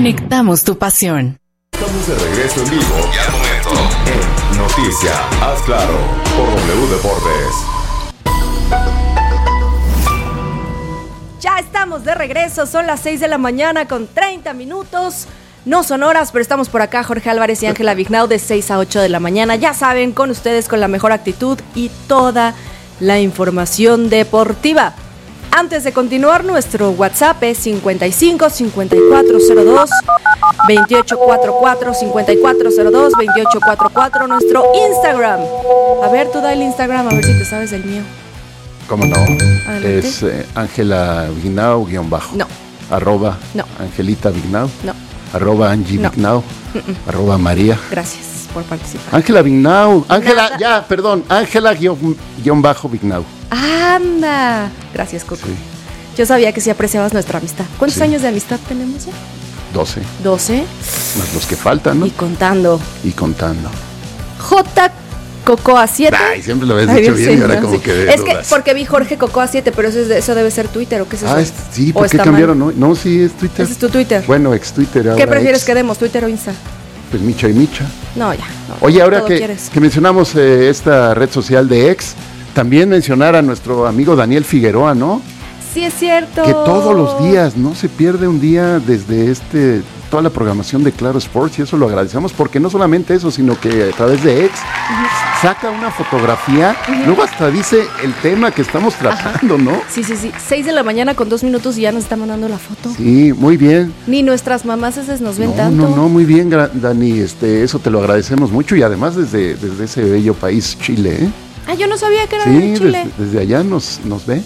Conectamos tu pasión. Estamos de regreso en vivo y al momento en Noticia, haz claro, por W Deportes. Ya estamos de regreso, son las 6 de la mañana con 30 minutos. No son horas, pero estamos por acá, Jorge Álvarez y Ángela Vignau, de 6 a 8 de la mañana. Ya saben, con ustedes, con la mejor actitud y toda la información deportiva. Antes de continuar, nuestro WhatsApp es 55 5402 2844 5402 2844. Nuestro Instagram. A ver, tú da el Instagram, a ver si te sabes el mío. ¿Cómo no? Adelante. Es Ángela Vignau _ No. Arroba No. Angelita Vignau. No. Arroba Angie No. Vignau. Arroba María. Gracias por participar. Ángela Vignau. Ángela, Nada. ya, perdón. Ángela _ Vignau. ¡Anda! Gracias, Coco. Sí. Yo sabía que sí apreciabas nuestra amistad. ¿Cuántos Sí. años de amistad tenemos ya? 12. 12. Más los que faltan, ¿no? Y contando. Y contando. J. Cocoa 7. Ay, siempre lo habías Ay, dicho Dios bien y mío, ahora como sí. que de Es que dudas. porque vi Jorge Cocoa 7, pero eso debe ser Twitter, ¿o qué es eso? Sí, ¿O ¿por qué está cambiaron? mal? No, sí, es Twitter. Ese es tu Twitter. Bueno, ex Twitter ahora. ¿Qué prefieres ex. que demos, Twitter o Insta? Pues Micha y Micha. No, ya. No, Oye, ahora todo que quieres. mencionamos esta red social de ex, también mencionar a nuestro amigo Daniel Figueroa, ¿no? Sí, es cierto. Que todos los días, no se pierde un día desde toda la programación de Claro Sports, y eso lo agradecemos, porque no solamente eso, sino que a través de ex saca una fotografía, luego hasta dice el tema que estamos tratando, ¿no? Sí. 6 de la mañana con 2 minutos y ya nos está mandando la foto. Sí, muy bien. Ni nuestras mamás nos ven tanto. No, muy bien, Dani, eso te lo agradecemos mucho, y además desde ese bello país, Chile, ¿eh? Ah, yo no sabía que era Sí, de Chile. desde allá nos ve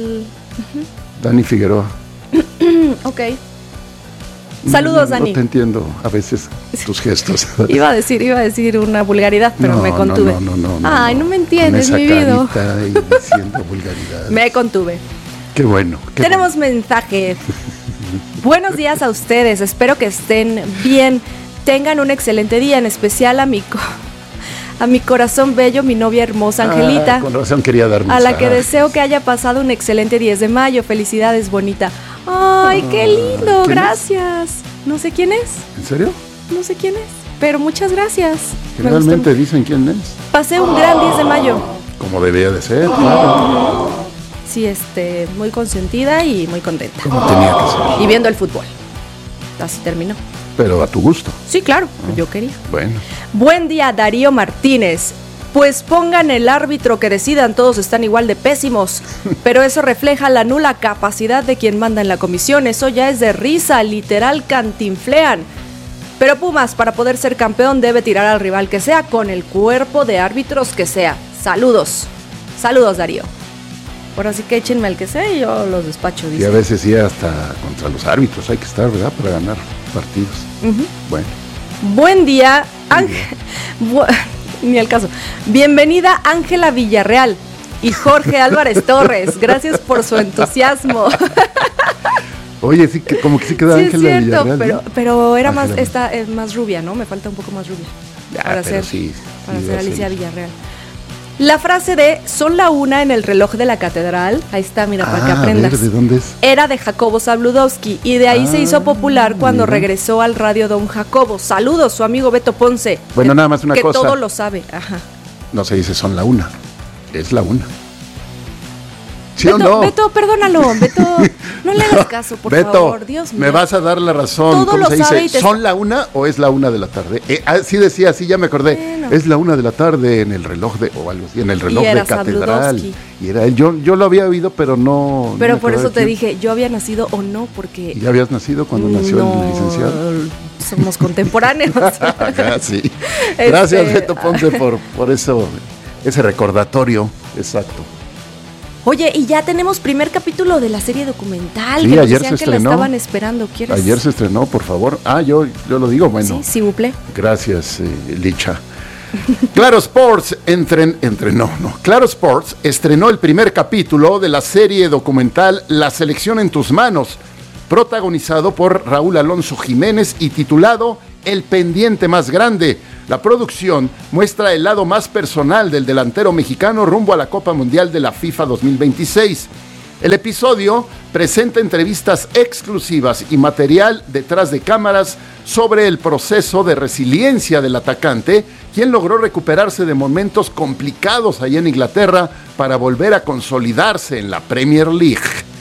Dani Figueroa. Ok. Saludos, Dani. No te entiendo a veces tus gestos. Iba a decir una vulgaridad, pero No, me contuve. No. Ay, no me entiendes, con mi esa vida. carita y diciendo vulgaridades. Me contuve. Qué bueno. Tenemos mensaje. Buenos días a ustedes. Espero que estén bien. Tengan un excelente día, en especial a mi corazón bello, mi novia hermosa Angelita. Con razón quería dar A la que mensaje. deseo que haya pasado un excelente 10 de mayo. Felicidades, bonita. Ay, qué lindo, ¿Quién es? gracias. No sé quién es, ¿En serio? no sé quién es, pero muchas gracias. Me Generalmente gustó. dicen quién es. Pasé un gran 10 de mayo. Como debía de ser, claro. Sí, muy consentida y muy contenta. Como tenía que ser. Y viendo el fútbol. Así terminó. Pero a tu gusto. Sí, claro, yo quería. Bueno. Buen día, Darío Martínez. Pues pongan el árbitro que decidan, todos están igual de pésimos. Pero eso refleja la nula capacidad de quien manda en la comisión. Eso ya es de risa, literal cantinflean. Pero Pumas, para poder ser campeón, debe tirar al rival que sea, con el cuerpo de árbitros que sea. Saludos. Saludos, Darío. Ahora sí que échenme el que sea y yo los despacho, dice. Y a veces sí, hasta contra los árbitros hay que estar, ¿verdad? Para ganar partidos. Bueno. Buen día, ni al caso. Bienvenida Ángela Villarreal y Jorge Álvarez Torres. Gracias por su entusiasmo. Oye, sí, que como que sí queda Sí, es Ángela cierto, Villarreal, ¿no? pero era más, Ángela. esta es más rubia, ¿no? Me falta un poco más rubia. Ya, para pero ser, sí, para sí, ser va a ser. Alicia Villarreal. La frase de son la una en el reloj de la catedral, ahí está, mira, para que a aprendas. ver, ¿de dónde es? Era de Jacobo Zabludowski y de ahí se hizo popular cuando mira. regresó al radio Don Jacobo. Saludos, su amigo Beto Ponce. Bueno, nada más una que cosa. todo lo sabe. Ajá. No se dice son la una, es la una. ¿Sí Beto, o no? Beto, perdónalo, Beto, no le hagas caso, por Beto, favor, Dios mío. me vas a dar la razón. Todo ¿Cómo lo se sabe y dice? te- ¿Son la una o es la una de la tarde? Sí decía, sí, ya me acordé. Bueno. Es la una de la tarde en el reloj o algo así, en el reloj Y de era catedral. Zabludowski. Y era él. Yo lo había oído, pero no. Pero no me por eso acordaba te de dije, yo había nacido o no, porque quién. ¿Ya habías nacido cuando nació no, el licenciado? somos contemporáneos. Ajá, sí. Gracias, Beto Ponce, por eso, ese recordatorio. Exacto. Oye, y ya tenemos primer capítulo de la serie documental, Sí, que nos ayer decían se que la estrenó. estaban esperando. ¿Quieres? Ayer se estrenó, por favor. Yo lo digo, bueno. Sí, s'il vous plaît. Gracias, Licha. Claro Sports Claro Sports estrenó el primer capítulo de la serie documental La selección en tus manos, protagonizado por Raúl Alonso Jiménez y titulado El pendiente más grande. La producción muestra el lado más personal del delantero mexicano rumbo a la Copa Mundial de la FIFA 2026. El episodio presenta entrevistas exclusivas y material detrás de cámaras sobre el proceso de resiliencia del atacante, quien logró recuperarse de momentos complicados allá en Inglaterra para volver a consolidarse en la Premier League.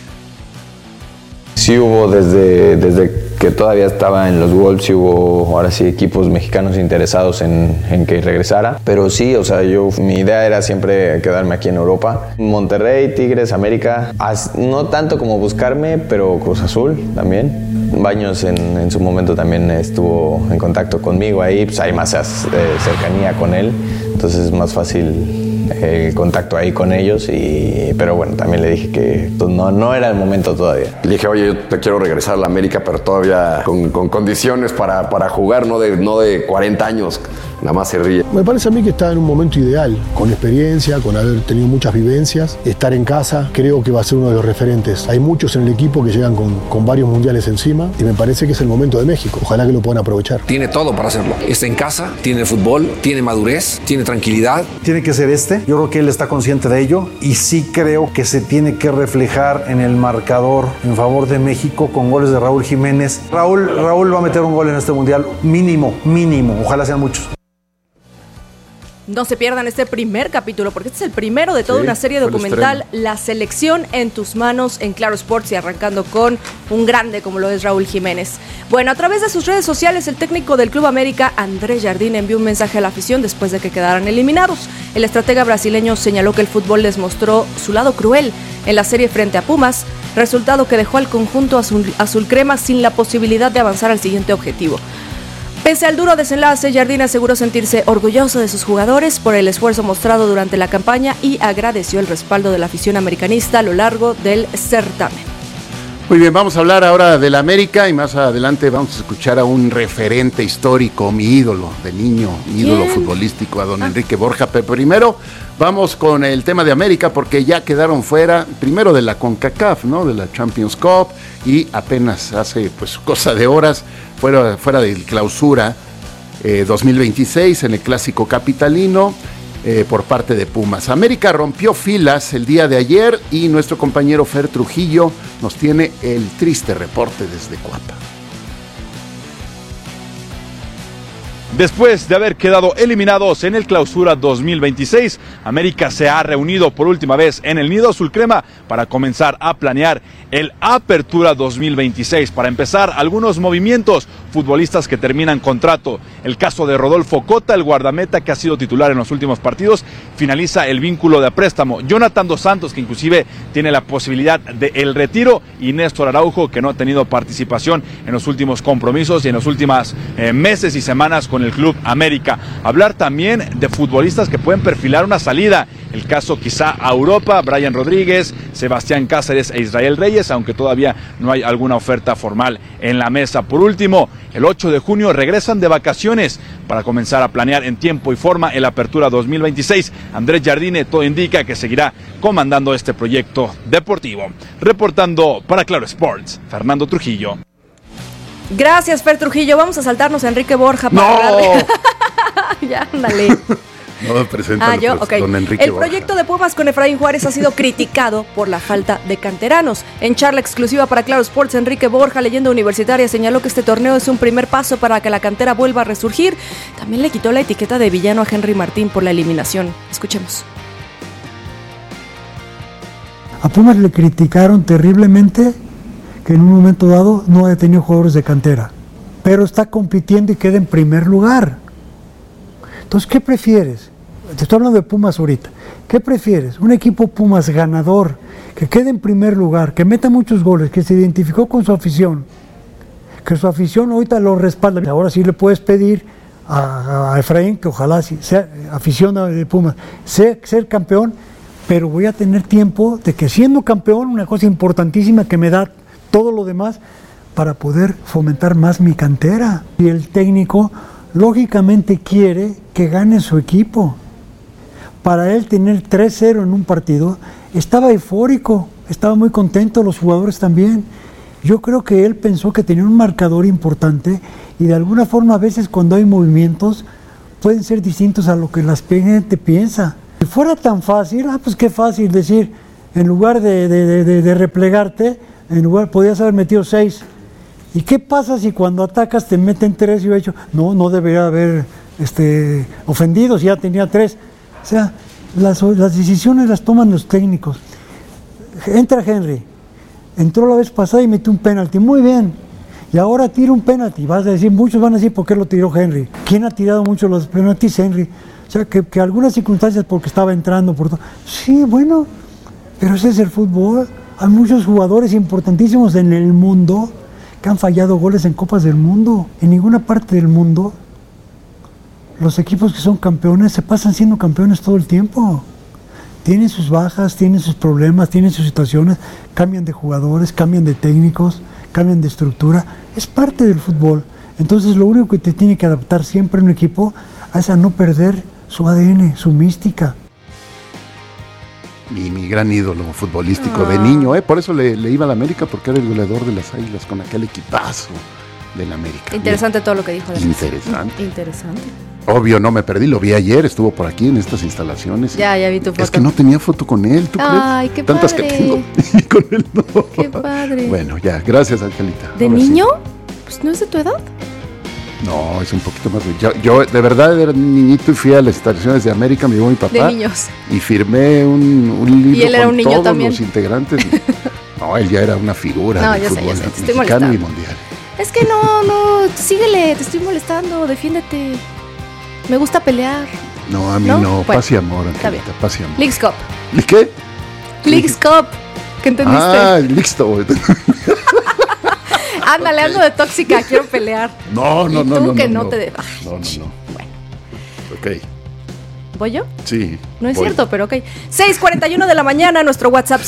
Sí hubo desde que todavía estaba en los Wolves, sí hubo ahora sí equipos mexicanos interesados en que regresara, pero sí, o sea, mi idea era siempre quedarme aquí en Europa. Monterrey, Tigres, América, no tanto como buscarme, pero Cruz Azul también. Baños en su momento también estuvo en contacto conmigo ahí, pues hay más cercanía con él, entonces es más fácil el contacto ahí con ellos, pero bueno, también le dije que no era el momento todavía. Le dije, oye, yo te quiero regresar a la América, pero todavía con condiciones para jugar, no de 40 años. Nada más se ríe. Me parece a mí que está en un momento ideal, con experiencia, con haber tenido muchas vivencias, estar en casa, creo que va a ser uno de los referentes. Hay muchos en el equipo que llegan con varios mundiales encima y me parece que es el momento de México. Ojalá que lo puedan aprovechar. Tiene todo para hacerlo. Está en casa, tiene fútbol, tiene madurez, tiene tranquilidad. Tiene que ser yo creo que él está consciente de ello y sí creo que se tiene que reflejar en el marcador en favor de México con goles de Raúl Jiménez. Raúl va a meter un gol en este mundial, mínimo, ojalá sean muchos. No se pierdan este primer capítulo, porque este es el primero de toda una serie documental, La Selección en tus manos, en Claro Sports, y arrancando con un grande como lo es Raúl Jiménez. Bueno, a través de sus redes sociales, el técnico del Club América, Andrés Jardine, envió un mensaje a la afición después de que quedaran eliminados. El estratega brasileño señaló que el fútbol les mostró su lado cruel en la serie frente a Pumas, resultado que dejó al conjunto azul crema sin la posibilidad de avanzar al siguiente objetivo. Pese al duro desenlace, Jardine aseguró sentirse orgulloso de sus jugadores por el esfuerzo mostrado durante la campaña y agradeció el respaldo de la afición americanista a lo largo del certamen. Muy bien, vamos a hablar ahora del América y más adelante vamos a escuchar a un referente histórico, mi ídolo de niño, mi ídolo futbolístico, a don Enrique Borja. Pero primero vamos con el tema de América porque ya quedaron fuera, primero de la CONCACAF, ¿no? De la Champions Cup, y apenas hace pues cosa de horas fuera del Clausura 2026 en el Clásico Capitalino por parte de Pumas. América rompió filas el día de ayer y nuestro compañero Fer Trujillo nos tiene el triste reporte desde Coapa. Después de haber quedado eliminados en el Clausura 2026, América se ha reunido por última vez en el Nido Azul Crema para comenzar a planear el Apertura 2026. Para empezar, algunos movimientos, futbolistas que terminan contrato. El caso de Rodolfo Cota, el guardameta que ha sido titular en los últimos partidos, finaliza el vínculo de préstamo. Jonathan Dos Santos, que inclusive tiene la posibilidad del retiro, y Néstor Araujo, que no ha tenido participación en los últimos compromisos y en los últimos meses y semanas con el Club América. Hablar también de futbolistas que pueden perfilar una salida. El caso quizá a Europa, Brian Rodríguez, Sebastián Cáceres e Israel Reyes, aunque todavía no hay alguna oferta formal en la mesa. Por último, el 8 de junio regresan de vacaciones para comenzar a planear en tiempo y forma el Apertura 2026. Andrés Jardine, todo indica que seguirá comandando este proyecto deportivo. Reportando para Claro Sports, Fernando Trujillo. Gracias, Fer Trujillo. Vamos a saltarnos a Enrique Borja para hablar. Ya, ándale. No, preséntalo, okay. Don Enrique El Borja. proyecto de Pumas con Efraín Juárez ha sido criticado por la falta de canteranos. En charla exclusiva para Claro Sports, Enrique Borja, leyenda universitaria, señaló que este torneo es un primer paso para que la cantera vuelva a resurgir. También le quitó la etiqueta de villano a Henry Martín por la eliminación. Escuchemos. A Pumas le criticaron terriblemente que en un momento dado no haya tenido jugadores de cantera, pero está compitiendo y queda en primer lugar. Entonces, ¿qué prefieres? Te estoy hablando de Pumas ahorita. ¿Qué prefieres? Un equipo Pumas ganador, que quede en primer lugar, que meta muchos goles, que se identificó con su afición, que su afición ahorita lo respalda. Ahora sí le puedes pedir a Efraín que ojalá sea afición de Pumas, ser campeón, pero voy a tener tiempo de que siendo campeón, una cosa importantísima que me da todo lo demás para poder fomentar más mi cantera. Y el técnico lógicamente quiere que gane su equipo. Para él tener 3-0 en un partido, estaba eufórico, estaba muy contento, los jugadores también. Yo creo que él pensó que tenía un marcador importante y de alguna forma a veces cuando hay movimientos pueden ser distintos a lo que la gente piensa. Si fuera tan fácil, pues qué fácil decir, en lugar de replegarte, podías haber metido 6. ¿Y qué pasa si cuando atacas te meten 3? Y yo he dicho, no debería haber ofendidos, ya tenía 3. O sea, las decisiones las toman los técnicos. Entra Henry, entró la vez pasada y metió un penalti, muy bien. Y ahora tira un penalti, vas a decir, muchos van a decir, ¿por qué lo tiró Henry? ¿Quién ha tirado mucho los penaltis? Henry. O sea, que algunas circunstancias porque estaba entrando por todo. Sí, bueno, pero ese es el fútbol. Hay muchos jugadores importantísimos en el mundo que han fallado goles en Copas del Mundo. En ninguna parte del mundo los equipos que son campeones se pasan siendo campeones todo el tiempo. Tienen sus bajas, tienen sus problemas, tienen sus situaciones, cambian de jugadores, cambian de técnicos, cambian de estructura. Es parte del fútbol. Entonces lo único que te tiene que adaptar siempre en un equipo es a no perder su ADN, su mística. Mi gran ídolo futbolístico de niño, por eso le iba a la América, porque era el goleador de las Águilas con aquel equipazo de la América. Interesante todo lo que dijo. Interesante. Obvio, no me perdí, lo vi ayer, estuvo por aquí en estas instalaciones. Ya vi tu foto. Es que no tenía foto con él, ¿tú crees? Ay, qué Tantas padre. que tengo y con él no. Qué padre. Bueno, ya, gracias, Angelita. ¿De Ahora niño? sí. Pues no es de tu edad. No, es un poquito más. Yo de verdad era niñito y fui a las instalaciones de América, me llevó mi papá. De niños. Y firmé un libro ¿Y él era con un niño todos también? los integrantes. No, él ya era una figura No, del ya sé, fútbol te estoy mexicano molestando. y mundial. Es que no, síguele, te estoy molestando, defiéndete. Me gusta pelear. No, a mí ¿No? no. Bueno, Paz y amor, está bien. Angelita, paz y amor. Leagues Cup. ¿Y qué? Leagues Cup. ¿Qué entendiste? Ah, listo. Ándale, ando de tóxica, quiero pelear. No. Y tú que no te... No. Bueno. Ok. ¿Voy yo? Sí. No es voy. cierto, pero ok. 6:41 de la mañana, nuestro WhatsApp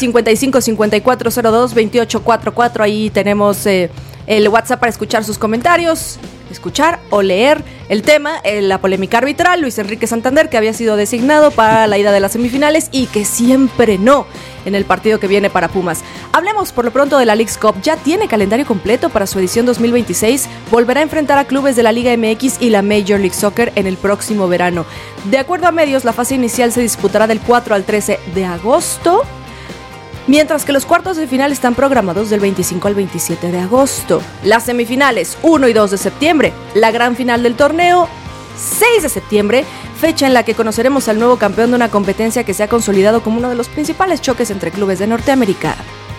55-5402-2844. Ahí tenemos el WhatsApp para escuchar sus comentarios, escuchar o leer el tema, la polémica arbitral. Luis Enrique Santander, que había sido designado para la ida de las semifinales y que siempre no en el partido que viene para Pumas. Hablemos por lo pronto de la Leagues Cup. Ya tiene calendario completo para su edición 2026. Volverá a enfrentar a clubes de la Liga MX y la Major League Soccer en el próximo verano. De acuerdo a medios, la fase inicial se disputará del 4 al 13 de agosto, mientras que los cuartos de final están programados del 25 al 27 de agosto. Las semifinales 1 y 2 de septiembre, la gran final del torneo 6 de septiembre, fecha en la que conoceremos al nuevo campeón de una competencia que se ha consolidado como uno de los principales choques entre clubes de Norteamérica.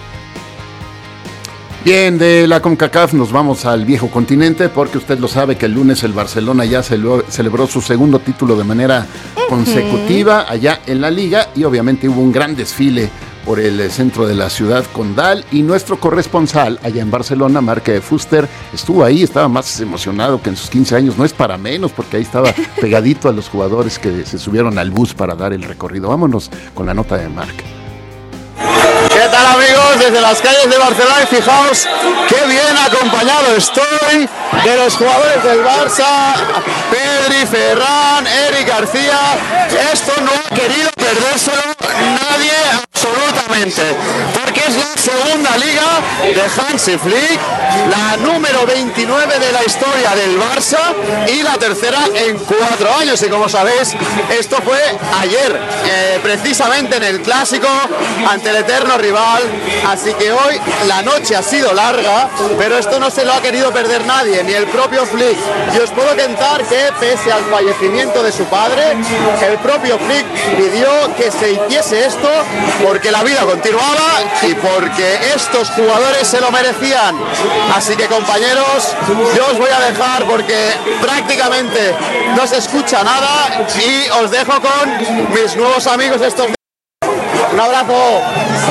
Bien, de la CONCACAF nos vamos al viejo continente, porque usted lo sabe que el lunes el Barcelona ya celebró su segundo título de manera consecutiva allá en la liga, y obviamente hubo un gran desfile por el centro de la ciudad condal, y nuestro corresponsal allá en Barcelona, Marc Fuster, estuvo ahí, estaba más emocionado que en sus 15 años, no es para menos, porque ahí estaba pegadito a los jugadores que se subieron al bus para dar el recorrido. Vámonos con la nota de Marc. ¿Qué tal, amigos? Desde las calles de Barcelona, y fijaos qué bien acompañado estoy de los jugadores del Barça, Pedri, Ferran, Eric García. Esto no ha querido perdérselo nadie absolutamente, porque es la segunda liga de Hansi Flick, la número 29 de la historia del Barça y la tercera en 4 años. Y como sabéis, esto fue ayer, precisamente en el Clásico ante el eterno rival. Así que hoy la noche ha sido larga, pero esto no se lo ha querido perder nadie, ni el propio Flick. Y os puedo contar que, pese al fallecimiento de su padre, el propio Flick pidió que se hiciese esto porque la vida continuaba y porque estos jugadores se lo merecían. Así que, compañeros, yo os voy a dejar porque prácticamente no se escucha nada, y os dejo con mis nuevos amigos estos días. Un abrazo.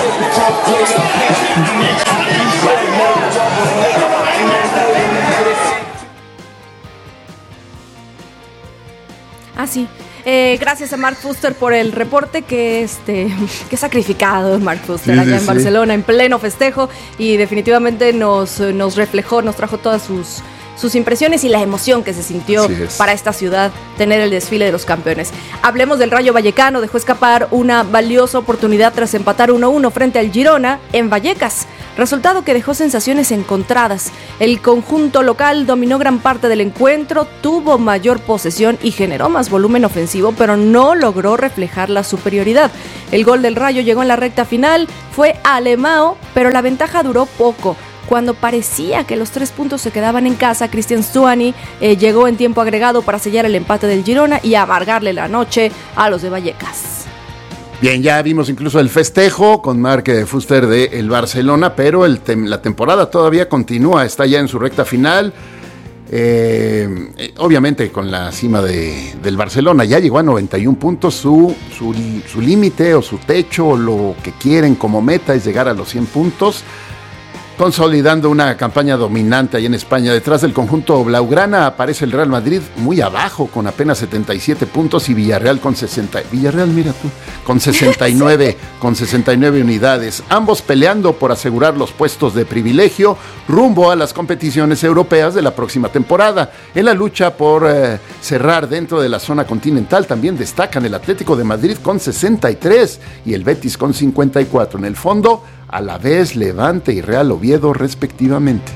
Sí. Gracias a Marc Fuster por el reporte, que sacrificado Marc Fuster allá en Barcelona en pleno festejo, y definitivamente nos reflejó, nos trajo todas sus impresiones y la emoción que se sintió para esta ciudad tener el desfile de los campeones. Hablemos del Rayo Vallecano, dejó escapar una valiosa oportunidad tras empatar 1-1 frente al Girona en Vallecas, resultado que dejó sensaciones encontradas. El conjunto local dominó gran parte del encuentro, tuvo mayor posesión y generó más volumen ofensivo, pero no logró reflejar la superioridad. El gol del Rayo llegó en la recta final, fue Alemão, pero la ventaja duró poco. Cuando parecía que los 3 puntos se quedaban en casa, Cristian Stuani llegó en tiempo agregado para sellar el empate del Girona y amargarle la noche a los de Vallecas. Bien, ya vimos incluso el festejo con Marc Fuster del Barcelona, pero la temporada todavía continúa, está ya en su recta final. Obviamente con la cima del Barcelona, ya llegó a 91 puntos, su límite o su techo o lo que quieren como meta es llegar a los 100 puntos, consolidando una campaña dominante ahí en España. Detrás del conjunto blaugrana aparece el Real Madrid muy abajo con apenas 77 puntos y Villarreal con 69 unidades, ambos peleando por asegurar los puestos de privilegio rumbo a las competiciones europeas de la próxima temporada. En la lucha por cerrar dentro de la zona continental también destacan el Atlético de Madrid con 63 y el Betis con 54. En el fondo, a la vez Levante y Real Oviedo respectivamente.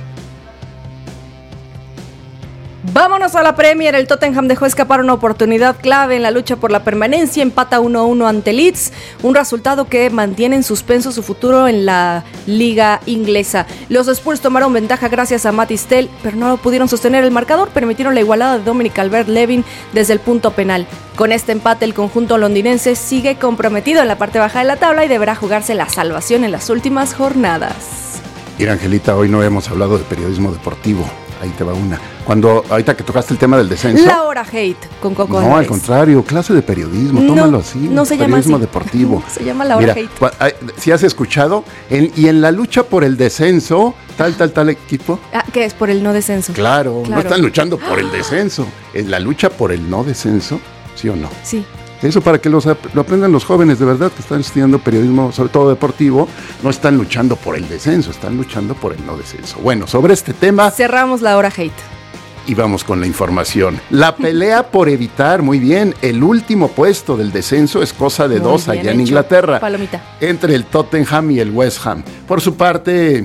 Vámonos a la Premier. El Tottenham dejó escapar una oportunidad clave en la lucha por la permanencia, empata 1-1 ante Leeds, un resultado que mantiene en suspenso su futuro en la liga inglesa. Los Spurs tomaron ventaja gracias a Matt Stell, pero no pudieron sostener el marcador, permitieron la igualada de Dominic Calvert-Lewin desde el punto penal. Con este empate el conjunto londinense sigue comprometido en la parte baja de la tabla y deberá jugarse la salvación en las últimas jornadas. Mira, Angelita, hoy no hemos hablado de periodismo deportivo. Ahí te va una. Ahorita que tocaste el tema del descenso. La hora hate con Coco Álvarez. No, al contrario, clase de periodismo, tómalo así. No se llama periodismo así. deportivo. Se llama la hora hate. Si has escuchado, y en la lucha por el descenso, tal equipo. ¿Qué es? Por el no descenso. Claro, no están luchando por el descenso. En la lucha por el no descenso, ¿sí o no? Sí. Eso para que lo aprendan los jóvenes de verdad que están estudiando periodismo, sobre todo deportivo, no están luchando por el descenso, están luchando por el no descenso. Bueno, sobre este tema... Cerramos la hora hate. Y vamos con la información. La pelea por evitar, muy bien, el último puesto del descenso es cosa de dos allá en Inglaterra. Palomita. Entre el Tottenham y el West Ham. Por su parte,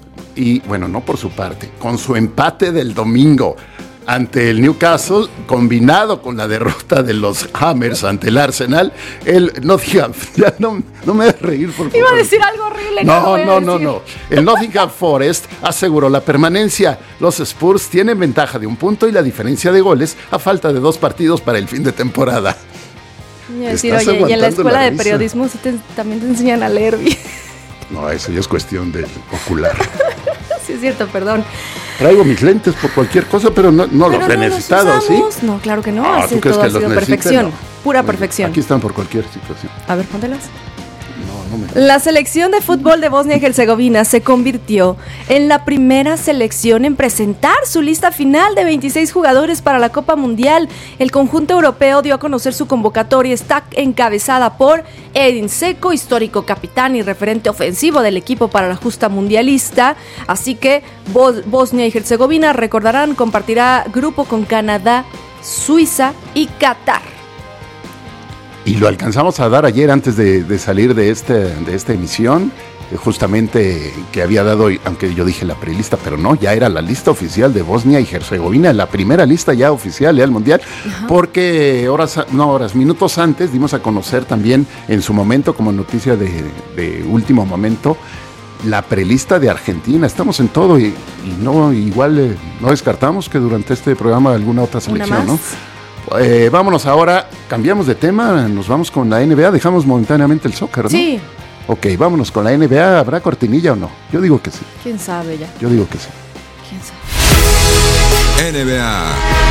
con su empate del domingo ante el Newcastle, combinado con la derrota de los Hammers ante el Arsenal, el Nottingham, ya no me hagas reír, por favor. Iba a decir algo horrible. No. El Nottingham Forest aseguró la permanencia. Los Spurs tienen ventaja de 1 punto y la diferencia de goles a falta de 2 partidos para el fin de temporada. Decir, oye, y en la escuela de periodismo también te enseñan a leer bien. No, eso ya es cuestión del ocular. Sí, es cierto, perdón. Traigo mis lentes por cualquier cosa, pero no los he necesitado, ¿sí? No, claro que no. ¿Tú crees todo que ha sido perfección, pura perfección. Aquí están por cualquier situación. A ver, póntelas. La selección de fútbol de Bosnia y Herzegovina se convirtió en la primera selección en presentar su lista final de 26 jugadores para la Copa Mundial. El conjunto europeo dio a conocer su convocatoria, está encabezada por Edin Dzeko, histórico capitán y referente ofensivo del equipo para la justa mundialista. Así que Bosnia y Herzegovina, recordarán, compartirá grupo con Canadá, Suiza y Qatar. Y lo alcanzamos a dar ayer antes de salir de esta emisión, justamente que había dado, aunque yo dije la prelista, pero no, ya era la lista oficial de Bosnia y Herzegovina, la primera lista ya oficial al Mundial, porque minutos antes dimos a conocer también en su momento, como noticia de último momento, la prelista de Argentina. Estamos en todo y no igual no descartamos que durante este programa alguna otra selección, ¿no? Vámonos ahora, cambiamos de tema, nos vamos con la NBA, dejamos momentáneamente el soccer, ¿no? Sí. Ok, vámonos con la NBA, ¿habrá cortinilla o no? Yo digo que sí. ¿Quién sabe ya? Yo digo que sí. ¿Quién sabe? NBA.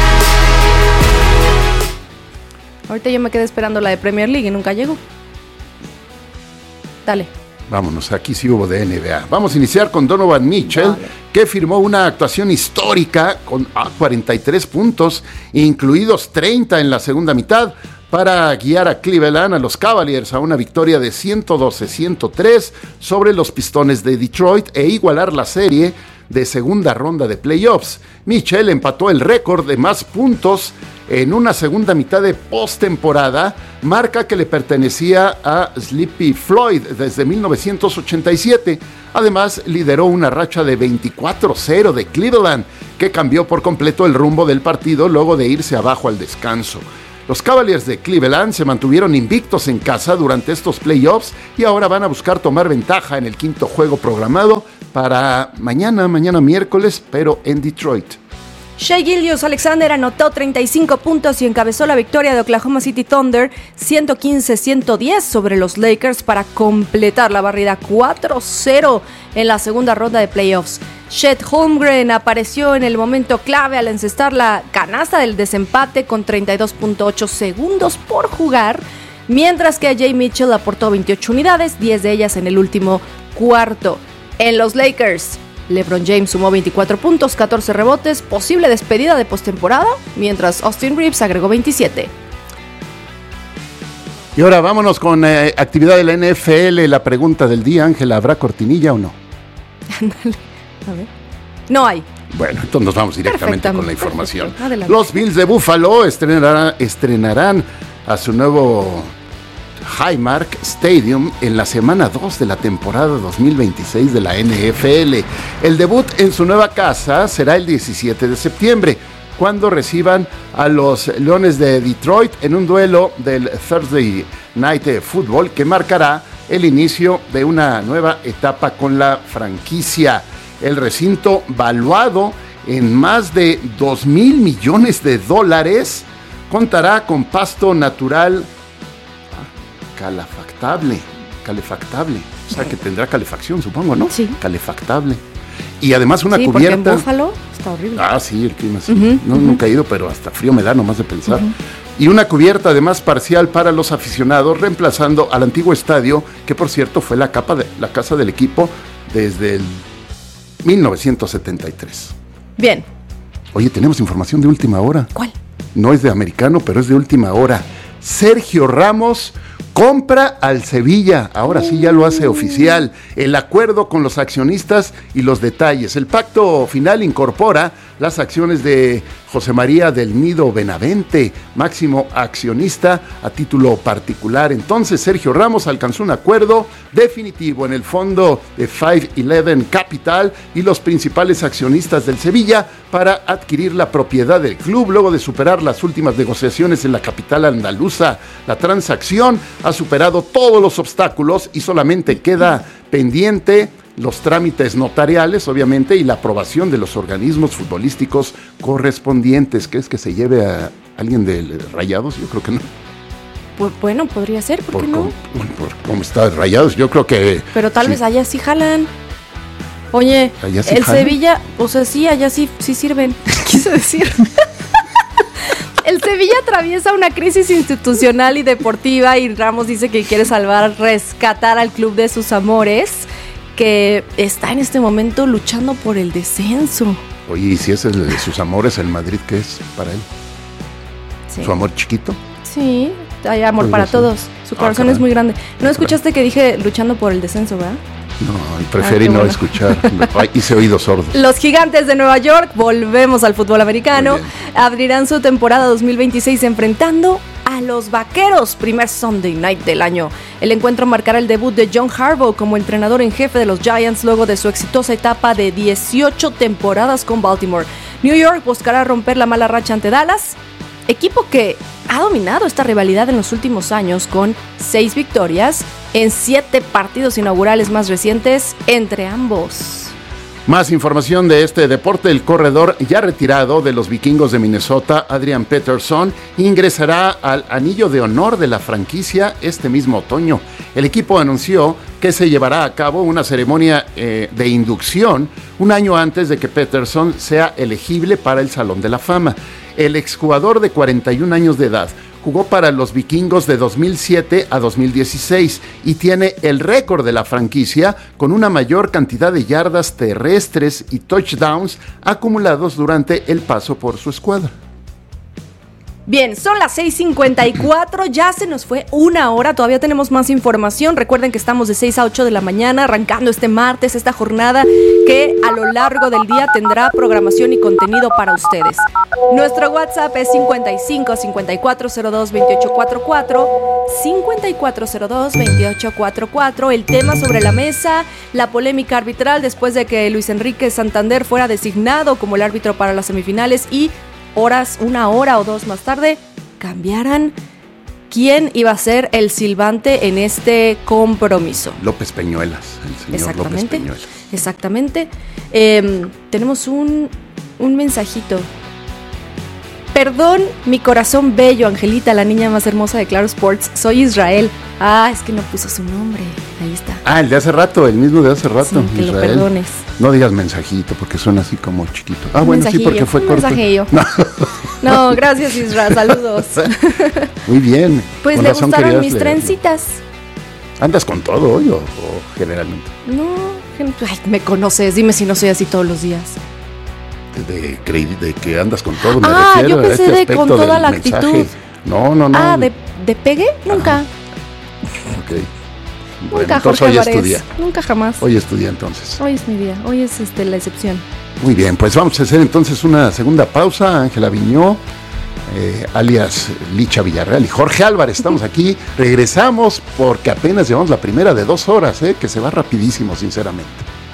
Ahorita yo me quedé esperando la de Premier League y nunca llegó. Dale. Vámonos, aquí sí hubo de NBA. Vamos a iniciar con Donovan Mitchell, que firmó una actuación histórica con 43 puntos, incluidos 30 en la segunda mitad, para guiar a Cleveland, a los Cavaliers, a una victoria de 112-103 sobre los Pistones de Detroit e igualar la serie de segunda ronda de playoffs. Mitchell empató el récord de más puntos en una segunda mitad de postemporada, marca que le pertenecía a Sleepy Floyd desde 1987. Además, lideró una racha de 24-0 de Cleveland, que cambió por completo el rumbo del partido luego de irse abajo al descanso. Los Cavaliers de Cleveland se mantuvieron invictos en casa durante estos playoffs y ahora van a buscar tomar ventaja en el quinto juego programado para mañana miércoles, pero en Detroit. Shai Gilgeous-Alexander anotó 35 puntos y encabezó la victoria de Oklahoma City Thunder 115-110 sobre los Lakers para completar la barrida 4-0 en la segunda ronda de playoffs. Chet Holmgren apareció en el momento clave al encestar la canasta del desempate con 32.8 segundos por jugar, mientras que Jay Mitchell aportó 28 unidades, 10 de ellas en el último cuarto. En los Lakers, LeBron James sumó 24 puntos, 14 rebotes, posible despedida de postemporada, mientras Austin Reeves agregó 27. Y ahora vámonos con actividad de la NFL. La pregunta del día, Ángela, ¿habrá cortinilla o no? A ver. No hay. Bueno, entonces nos vamos directamente con la información. Los Bills de Buffalo estrenarán a su nuevo Highmark Stadium en la semana 2 de la temporada 2026 de la NFL. El debut en su nueva casa será el 17 de septiembre, cuando reciban a los Leones de Detroit en un duelo del Thursday Night Football que marcará el inicio de una nueva etapa con la franquicia. El recinto, valuado en más de $2,000 millones, contará con pasto natural calefactable. O sea, que tendrá calefacción, supongo, ¿no? Sí. Calefactable. Y además una cubierta. Porque en Buffalo está horrible. Ah, sí, el clima sí. Nunca he ido, pero hasta frío me da nomás de pensar. Y una cubierta además parcial para los aficionados, reemplazando al antiguo estadio, que por cierto fue la casa del equipo desde el 1973. Bien. Oye, tenemos información de última hora. ¿Cuál? No es de americano, pero es de última hora. Sergio Ramos compra al Sevilla. Ahora sí ya lo hace oficial. El acuerdo con los accionistas y los detalles. El pacto final incorpora las acciones de José María del Nido Benavente, máximo accionista a título particular. Entonces Sergio Ramos alcanzó un acuerdo definitivo en el fondo de 511 Capital y los principales accionistas del Sevilla para adquirir la propiedad del club luego de superar las últimas negociaciones en la capital andaluza. La transacción ha superado todos los obstáculos y solamente queda pendiente los trámites notariales, obviamente, y la aprobación de los organismos futbolísticos correspondientes. ¿Crees que se lleve a alguien de Rayados? Yo creo que no. Pues bueno, podría ser, ¿por qué no? Por cómo está Rayados, yo creo que... Pero tal vez allá sí jalan. Oye, ¿allá sí el jalan? Sevilla, o sea, sí, allá sí sirven. Quise decir. El Sevilla atraviesa una crisis institucional y deportiva y Ramos dice que quiere rescatar al club de sus amores, que está en este momento luchando por el descenso. Oye, ¿y si es el de sus amores, el Madrid, qué es para él? Sí. ¿Su amor chiquito? Sí, hay amor para todos. Su corazón es muy grande. ¿No escuchaste que dije luchando por el descenso, verdad? No, preferí no escuchar. Hice oídos sordos. Los Gigantes de Nueva York, volvemos al fútbol americano, abrirán su temporada 2026 enfrentando a los Vaqueros, primer Sunday Night del año. El encuentro marcará el debut de John Harbaugh como entrenador en jefe de los Giants luego de su exitosa etapa de 18 temporadas con Baltimore. New York buscará romper la mala racha ante Dallas, equipo que ha dominado esta rivalidad en los últimos años con 6 victorias en 7 partidos inaugurales más recientes entre ambos. Más información de este deporte. El corredor ya retirado de los Vikingos de Minnesota, Adrian Peterson, ingresará al anillo de honor de la franquicia este mismo otoño. El equipo anunció que se llevará a cabo una ceremonia de inducción un año antes de que Peterson sea elegible para el Salón de la Fama. El exjugador de 41 años de edad jugó para los Vikingos de 2007 a 2016 y tiene el récord de la franquicia con una mayor cantidad de yardas terrestres y touchdowns acumulados durante el paso por su escuadra. Bien, son las 6:54, ya se nos fue una hora, todavía tenemos más información. Recuerden que estamos de 6 a 8 de la mañana, arrancando este martes, esta jornada que a lo largo del día tendrá programación y contenido para ustedes. Nuestro WhatsApp es 55 5402 2844, 5402 2844. El tema sobre la mesa, la polémica arbitral después de que Luis Enrique Santander fuera designado como el árbitro para las semifinales y una hora o dos más tarde, cambiaran quién iba a ser el silbante en este compromiso. López Peñuelas, el señor López Peñuelas. Exactamente. Tenemos un mensajito. Perdón, mi corazón bello, Angelita, la niña más hermosa de Claro Sports. Soy Israel. Es que no puso su nombre. Ahí está. El de hace rato, el mismo de hace rato. Sí, que Israel. lo perdones. No digas mensajito porque suena así como chiquito. Bueno, sí, porque fue corto. Mensajillo. No, gracias, Israel. Saludos. Muy bien. Pues le gustaron mis trencitas. ¿Andas con todo hoy o generalmente? No, me conoces. Dime si no soy así todos los días. De que andas con todo, me refiero yo pensé a este de aspecto con toda del la mensaje. actitud. No. ¿De pegue? Nunca. Ok. Nunca, Bueno, entonces Jorge hoy Álvarez. estudia. Nunca jamás. Hoy estudia entonces. Hoy es mi día. Hoy es la excepción. Muy bien, pues vamos a hacer entonces una segunda pausa. Ángela Viñó, alias Licha Villarreal y Jorge Álvarez, estamos aquí. Regresamos porque apenas llevamos la primera de 2 horas, que se va rapidísimo, sinceramente.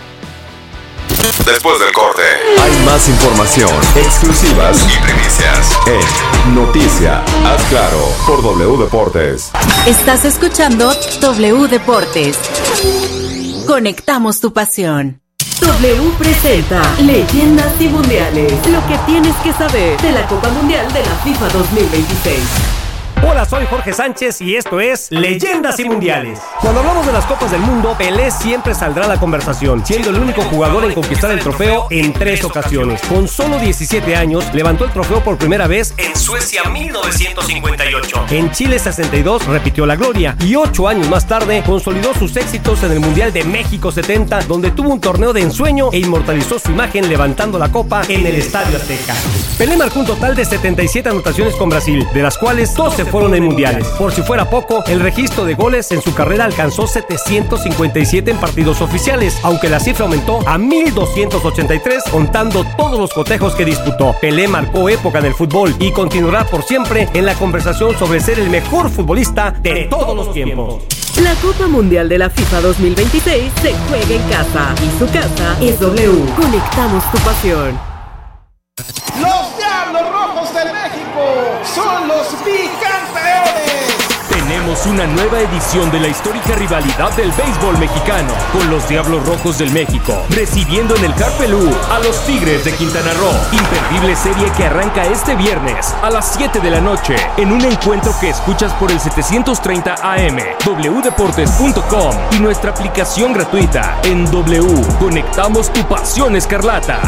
Después del corte, hay más información, exclusivas y primicias en Noticia. Haz claro por W Deportes. Estás escuchando W Deportes. Conectamos tu pasión. W presenta Leyendas y Mundiales. Lo que tienes que saber de la Copa Mundial de la FIFA 2026. Hola, soy Jorge Sánchez y esto es Leyendas y Mundiales. Cuando hablamos de las Copas del Mundo, Pelé siempre saldrá a la conversación, siendo el único jugador en conquistar el trofeo en 3 ocasiones. Con solo 17 años, levantó el trofeo por primera vez en Suecia 1958. En Chile 62 repitió la gloria y 8 años más tarde consolidó sus éxitos en el Mundial de México 70, donde tuvo un torneo de ensueño e inmortalizó su imagen levantando la copa en el Estadio Azteca. Pelé marcó un total de 77 anotaciones con Brasil, de las cuales 12 fueron en mundiales. Por si fuera poco, el registro de goles en su carrera alcanzó 757 en partidos oficiales, aunque la cifra aumentó a 1,283 contando todos los cotejos que disputó. Pelé marcó época en el fútbol y continuará por siempre en la conversación sobre ser el mejor futbolista de todos los tiempos. La Copa Mundial de la FIFA 2026 se juega en casa y su casa es W. Conectamos tu pasión. Los Diablos Rojos de México son los bicampeones. Tenemos una nueva edición de la histórica rivalidad del béisbol mexicano, con los Diablos Rojos del México, recibiendo en el Carpelú a los Tigres de Quintana Roo. Imperdible serie que arranca este viernes a las 7 de la noche, en un encuentro que escuchas por el 730 AM, wdeportes.com y nuestra aplicación gratuita en W. Conectamos tu pasión escarlata.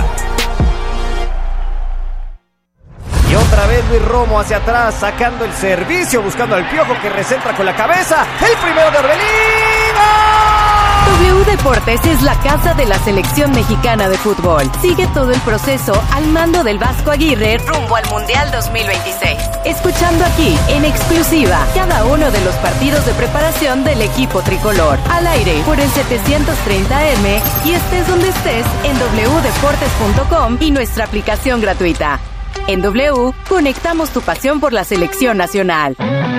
Y otra vez Luis Romo hacia atrás, sacando el servicio, buscando al Piojo que recentra con la cabeza. El primero de Orbelín. W Deportes es la casa de la selección mexicana de fútbol. Sigue todo el proceso al mando del Vasco Aguirre rumbo al Mundial 2026. Escuchando aquí, en exclusiva, cada uno de los partidos de preparación del equipo tricolor. Al aire, por el 730M y estés donde estés en wdeportes.com y nuestra aplicación gratuita. En W, conectamos tu pasión por la selección nacional.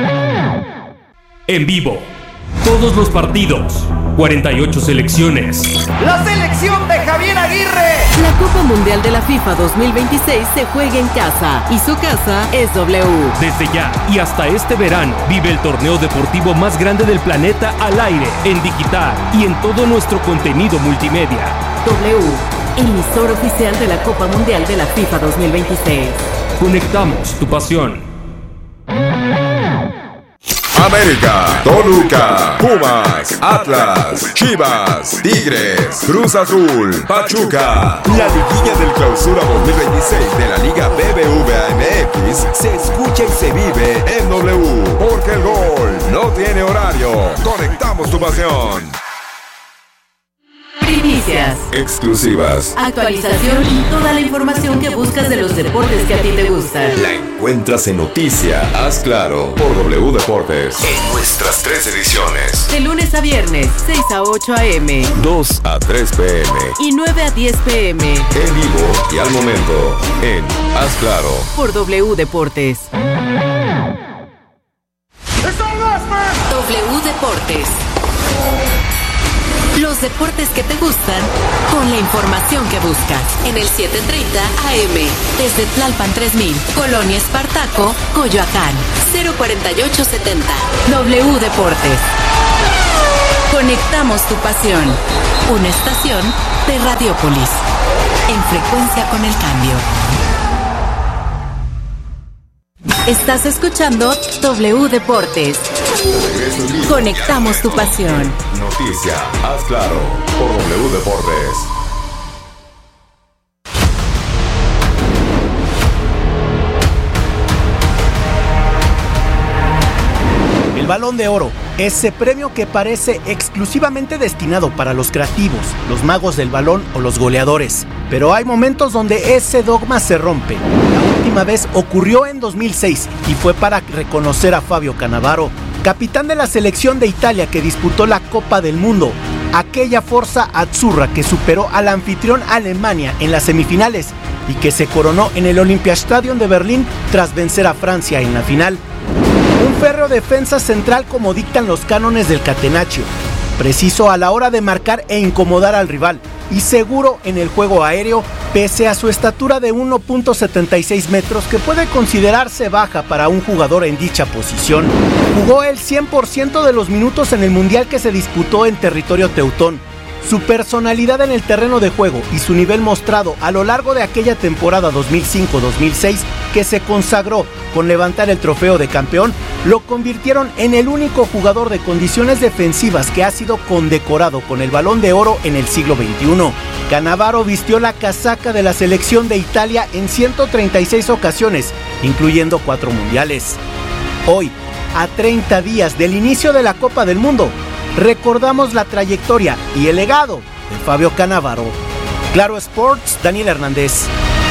En vivo, todos los partidos, 48 selecciones. La selección de Javier Aguirre. La Copa Mundial de la FIFA 2026 se juega en casa y su casa es W. Desde ya y hasta este verano, vive el torneo deportivo más grande del planeta al aire, en digital y en todo nuestro contenido multimedia. W, emisor oficial de la Copa Mundial de la FIFA 2026. Conectamos tu pasión. América, Toluca, Pumas, Atlas, Chivas, Tigres, Cruz Azul, Pachuca. La liguilla del Clausura 2026 de la Liga BBVA MX se escucha y se vive en W, porque el gol no tiene horario. Conectamos tu pasión. Primicia. Noticias, exclusivas, actualización y toda la información que buscas de los deportes que a ti te gustan. la encuentras en Noticia Haz Claro por W Deportes en nuestras 3 ediciones, De lunes a viernes, 6 a 8 a.m. 2 a 3 p.m. y 9 a 10 p.m. en vivo y al momento en Haz Claro. por W Deportes. W Deportes. Los deportes que te gustan con la información que buscas. En el 7:30 AM. Desde Tlalpan 3000, Colonia Espartaco, Coyoacán. 04870. W Deportes. Conectamos tu pasión. Una estación de Radiópolis. En frecuencia con el cambio. Estás escuchando W Deportes. Conectamos tu pasión. Noticia Haz Claro por W Deportes. El Balón de Oro, ese premio que parece exclusivamente destinado para los creativos, los magos del balón o los goleadores. Pero hay momentos donde ese dogma se rompe. La última vez ocurrió en 2006 y fue para reconocer a Fabio Cannavaro, capitán de la selección de Italia que disputó la Copa del Mundo. Aquella Forza Azzurra que superó al anfitrión Alemania en las semifinales y que se coronó en el Olympiastadion de Berlín tras vencer a Francia en la final. Un férreo defensa central como dictan los cánones del catenaccio, preciso a la hora de marcar e incomodar al rival, y seguro en el juego aéreo, pese a su estatura de 1.76 metros que puede considerarse baja para un jugador en dicha posición. Jugó el 100% de los minutos en el Mundial que se disputó en territorio teutón. Su personalidad en el terreno de juego y su nivel mostrado a lo largo de aquella temporada 2005-2006 que se consagró con levantar el trofeo de campeón, lo convirtieron en el único jugador de condiciones defensivas que ha sido condecorado con el Balón de Oro en el siglo XXI. Cannavaro vistió la casaca de la selección de Italia en 136 ocasiones, incluyendo 4 mundiales. Hoy, a 30 días del inicio de la Copa del Mundo, recordamos la trayectoria y el legado de Fabio Cannavaro. Claro Sports, Daniel Hernández.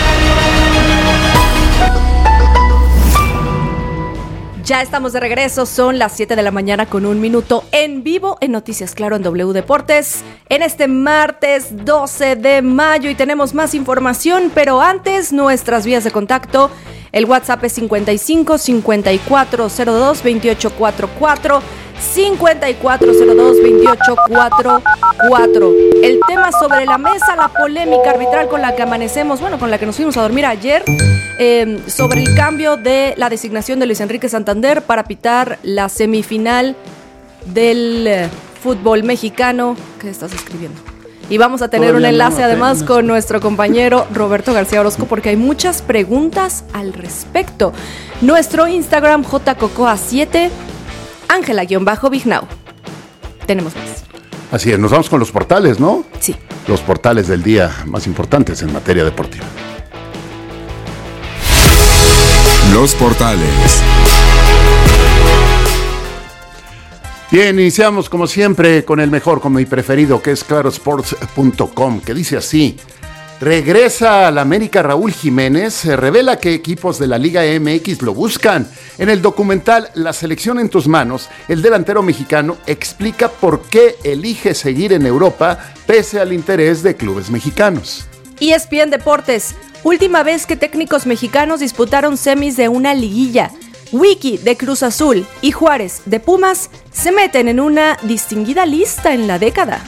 Ya estamos de regreso, son las 7 de la mañana con 1 minuto en vivo en Noticias Claro en W Deportes en este martes 12 de mayo y tenemos más información, pero antes nuestras vías de contacto. El WhatsApp es 55 5402 2844 5402 2844. El tema sobre la mesa, la polémica arbitral con la que amanecemos, bueno, con la que nos fuimos a dormir ayer, sobre el cambio de la designación de Luis Enrique Santander para pitar la semifinal del fútbol mexicano. ¿Qué estás escribiendo? Y vamos a tener un enlace además con nuestro compañero Roberto García Orozco porque hay muchas preguntas al respecto. Nuestro Instagram jcocoa7, Ángela-Vignau. Tenemos más. Así es, nos vamos con los portales, ¿no? Sí. Los portales del día más importantes en materia deportiva. Los portales. Bien, iniciamos como siempre con el mejor, con mi preferido, que es clarosports.com, que dice así: regresa al América Raúl Jiménez, se revela que equipos de la Liga MX lo buscan. En el documental La selección en tus manos, el delantero mexicano explica por qué elige seguir en Europa pese al interés de clubes mexicanos. ESPN Deportes, última vez que técnicos mexicanos disputaron semis de una liguilla. Wiki de Cruz Azul y Juárez de Pumas se meten en una distinguida lista en la década.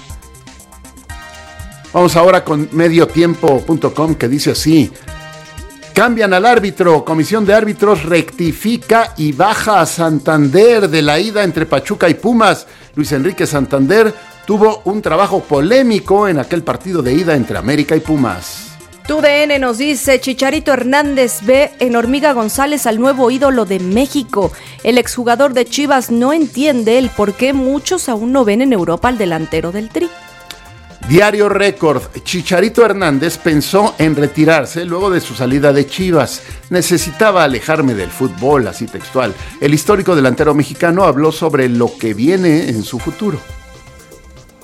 Vamos ahora con mediotiempo.com, que dice así: cambian al árbitro, comisión de árbitros rectifica y baja a Santander de la ida entre Pachuca y Pumas. Luis Enrique Santander tuvo un trabajo polémico en aquel partido de ida entre América y Pumas. TUDN nos dice: Chicharito Hernández ve en Hormiga González al nuevo ídolo de México. El exjugador de Chivas no entiende el por qué muchos aún no ven en Europa al delantero del Tri. Diario Récord, Chicharito Hernández pensó en retirarse luego de su salida de Chivas. Necesitaba alejarme del fútbol, así textual. El histórico delantero mexicano habló sobre lo que viene en su futuro.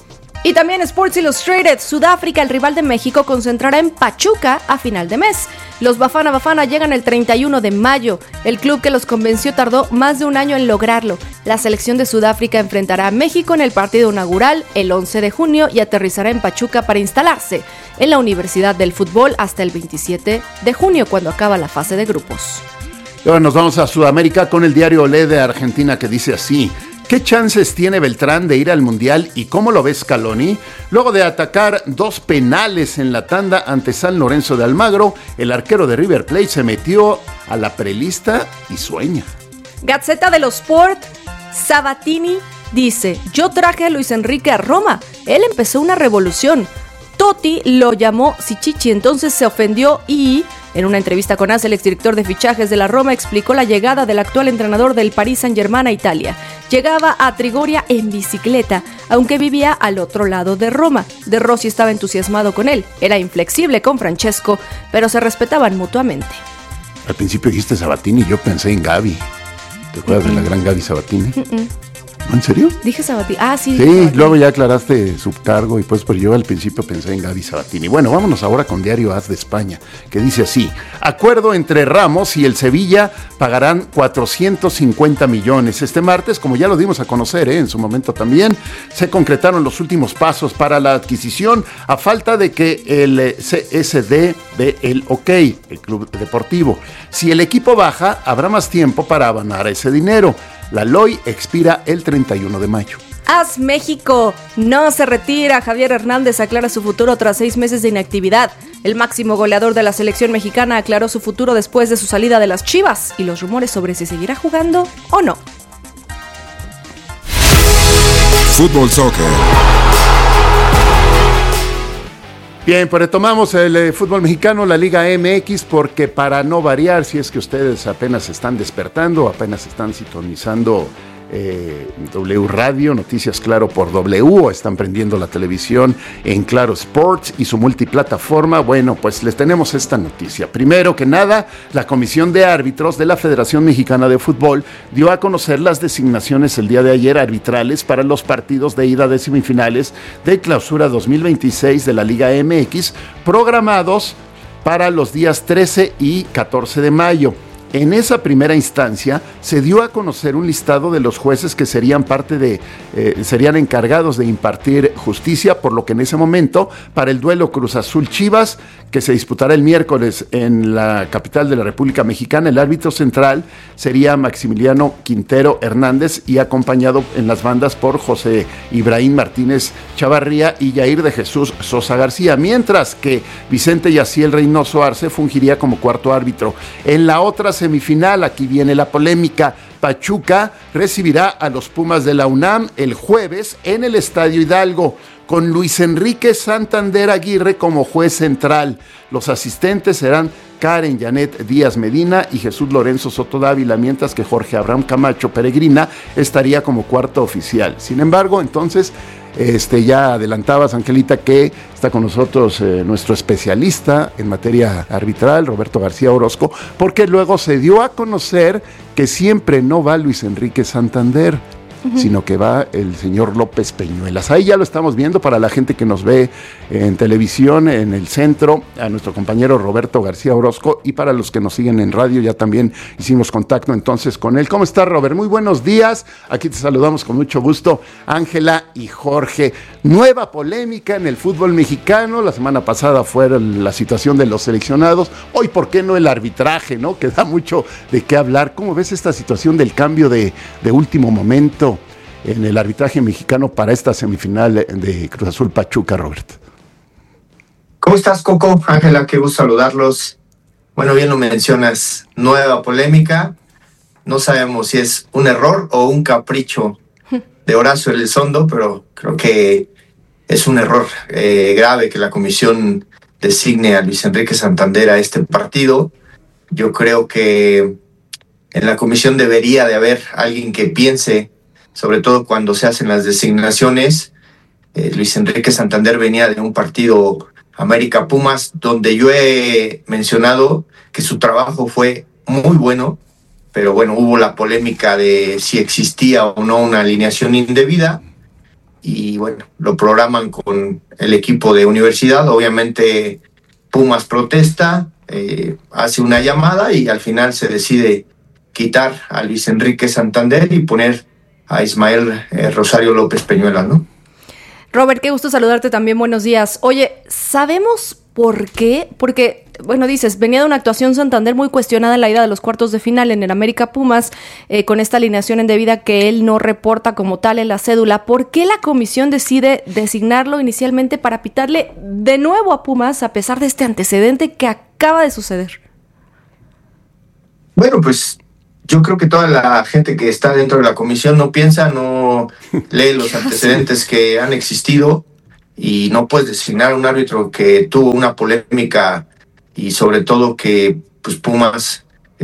Y también Sports Illustrated, Sudáfrica, el rival de México, concentrará en Pachuca a final de mes. Los Bafana Bafana llegan el 31 de mayo. El club que los convenció tardó más de un año en lograrlo. La selección de Sudáfrica enfrentará a México en el partido inaugural el 11 de junio y aterrizará en Pachuca para instalarse en la Universidad del Fútbol hasta el 27 de junio, cuando acaba la fase de grupos. Y ahora nos vamos a Sudamérica con el diario Olé de Argentina, que dice así: ¿qué chances tiene Beltrán de ir al Mundial y cómo lo ve Scaloni? Luego de atacar 2 penales en la tanda ante San Lorenzo de Almagro, el arquero de River Plate se metió a la prelista y sueña. Gazzetta dello Sport, Sabatini dice: yo traje a Luis Enrique a Roma, él empezó una revolución. Totti lo llamó Sichichi, entonces se ofendió y, en una entrevista con AS, el exdirector de fichajes de la Roma explicó la llegada del actual entrenador del Paris Saint-Germain a Italia. Llegaba a Trigoria en bicicleta, aunque vivía al otro lado de Roma. De Rossi estaba entusiasmado con él, era inflexible con Francesco, pero se respetaban mutuamente. Al principio dijiste Sabatini y yo pensé en Gaby. ¿Te acuerdas de la gran Gaby Sabatini? ¿En serio? Dije Sabatini. Ah, sí. Sí, luego ya aclaraste su cargo y pues, pero yo al principio pensé en Gaby Sabatini. Bueno, vámonos ahora con Diario AS de España, que dice así: acuerdo entre Ramos y el Sevilla pagarán 450 millones. Este martes, como ya lo dimos a conocer en su momento también, se concretaron los últimos pasos para la adquisición a falta de que el CSD dé el ok, el club deportivo. Si el equipo baja, habrá más tiempo para abonar ese dinero. La LOI expira el 31 de mayo. AS México no se retira. Javier Hernández aclara su futuro tras 6 meses de inactividad. El máximo goleador de la selección mexicana aclaró su futuro después de su salida de las Chivas y los rumores sobre si seguirá jugando o no. Fútbol Soccer. Bien, pues retomamos el fútbol mexicano, la Liga MX, porque para no variar, si es que ustedes apenas están despertando, apenas están sintonizando W Radio, Noticias Claro por W, o están prendiendo la televisión en Claro Sports y su multiplataforma, bueno, pues les tenemos esta noticia. Primero que nada, la Comisión de Árbitros de la Federación Mexicana de Fútbol dio a conocer las designaciones el día de ayer arbitrales para los partidos de ida de semifinales de Clausura 2026 de la Liga MX, programados para los días 13 y 14 de mayo. En esa primera instancia se dio a conocer un listado de los jueces que serían serían encargados de impartir justicia, por lo que en ese momento, para el duelo Cruz Azul Chivas, que se disputará el miércoles en la capital de la República Mexicana, el árbitro central sería Maximiliano Quintero Hernández y acompañado en las bandas por José Ibrahim Martínez Chavarría y Yair de Jesús Sosa García, mientras que Vicente Yaciel Reynoso Arce fungiría como cuarto árbitro. En la otra semifinal, aquí viene la polémica, Pachuca recibirá a los Pumas de la UNAM el jueves en el Estadio Hidalgo, con Luis Enrique Santander Aguirre como juez central. Los asistentes serán Karen Janet Díaz Medina y Jesús Lorenzo Soto Dávila, mientras que Jorge Abraham Camacho Peregrina estaría como cuarto oficial. Sin embargo, entonces, ya adelantabas, Angelita, que está con nosotros nuestro especialista en materia arbitral, Roberto García Orozco, porque luego se dio a conocer que siempre no va Luis Enrique Santander, sino que va el señor López Peñuelas. Ahí ya lo estamos viendo para la gente que nos ve en televisión, en el centro, a nuestro compañero Roberto García Orozco, y para los que nos siguen en radio, ya también hicimos contacto entonces con él. ¿Cómo estás, Robert? Muy buenos días. Aquí te saludamos con mucho gusto, Ángela y Jorge. Nueva polémica en el fútbol mexicano. La semana pasada fue la situación de los seleccionados. Hoy, ¿por qué no el arbitraje, no? Que da mucho de qué hablar. ¿Cómo ves esta situación del cambio de último momento en el arbitraje mexicano para esta semifinal de Cruz Azul Pachuca, Robert? ¿Cómo estás, Coco? Ángela, qué gusto saludarlos. Bueno, bien lo mencionas, nueva polémica. No sabemos si es un error o un capricho de Horacio Elizondo, pero creo que es un error grave que la comisión designe a Luis Enrique Santander a este partido. Yo creo que en la comisión debería de haber alguien que piense, sobre todo cuando se hacen las designaciones. Luis Enrique Santander venía de un partido América Pumas, donde yo he mencionado que su trabajo fue muy bueno, pero bueno, hubo la polémica de si existía o no una alineación indebida, y bueno, lo programan con el equipo de Universidad. Obviamente Pumas protesta, hace una llamada y al final se decide quitar a Luis Enrique Santander y poner a Ismael Rosario López Peñuela, ¿no? Robert, qué gusto saludarte también, buenos días. Oye, ¿sabemos por qué? Porque, bueno, dices, venía de una actuación Santander muy cuestionada en la ida de los cuartos de final en el América Pumas, con esta alineación indebida que él no reporta como tal en la cédula. ¿Por qué la comisión decide designarlo inicialmente para pitarle de nuevo a Pumas a pesar de este antecedente que acaba de suceder? Bueno, pues yo creo que toda la gente que está dentro de la comisión no piensa, no lee los antecedentes que han existido y no puedes designar a un árbitro que tuvo una polémica y sobre todo que pues Pumas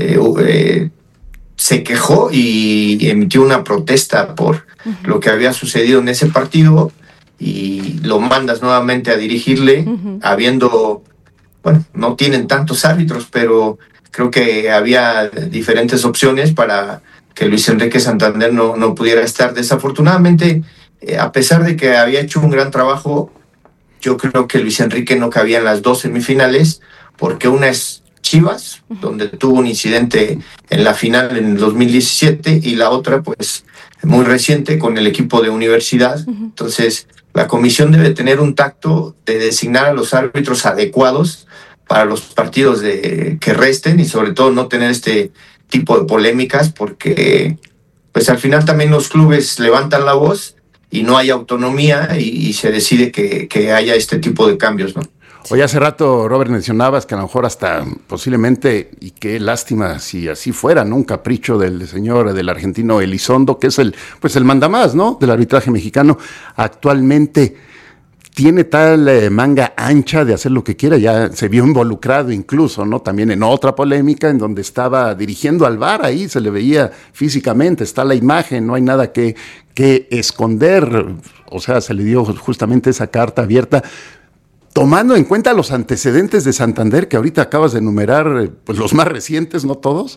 se quejó y emitió una protesta por lo que había sucedido en ese partido y lo mandas nuevamente a dirigirle habiendo, bueno, no tienen tantos árbitros, pero creo que había diferentes opciones para que Luis Enrique Santander no pudiera estar. Desafortunadamente, a pesar de que había hecho un gran trabajo, yo creo que Luis Enrique no cabía en las dos semifinales, porque una es Chivas, donde tuvo un incidente en la final en el 2017, y la otra, pues, muy reciente con el equipo de Universidad. Entonces, la comisión debe tener un tacto de designar a los árbitros adecuados para los partidos que resten y sobre todo no tener este tipo de polémicas, porque pues al final también los clubes levantan la voz y no hay autonomía y se decide que haya este tipo de cambios, ¿no? Oye, hace rato, Robert, mencionabas que a lo mejor hasta posiblemente, y qué lástima si así fuera, ¿no? Un capricho del señor, del argentino Elizondo, que es el mandamás, ¿no? Del arbitraje mexicano actualmente. Tiene tal manga ancha de hacer lo que quiera, ya se vio involucrado incluso, ¿no? También en otra polémica en donde estaba dirigiendo al VAR, ahí se le veía físicamente, está la imagen, no hay nada que esconder, o sea, se le dio justamente esa carta abierta, tomando en cuenta los antecedentes de Santander, que ahorita acabas de enumerar, pues los más recientes, ¿no todos?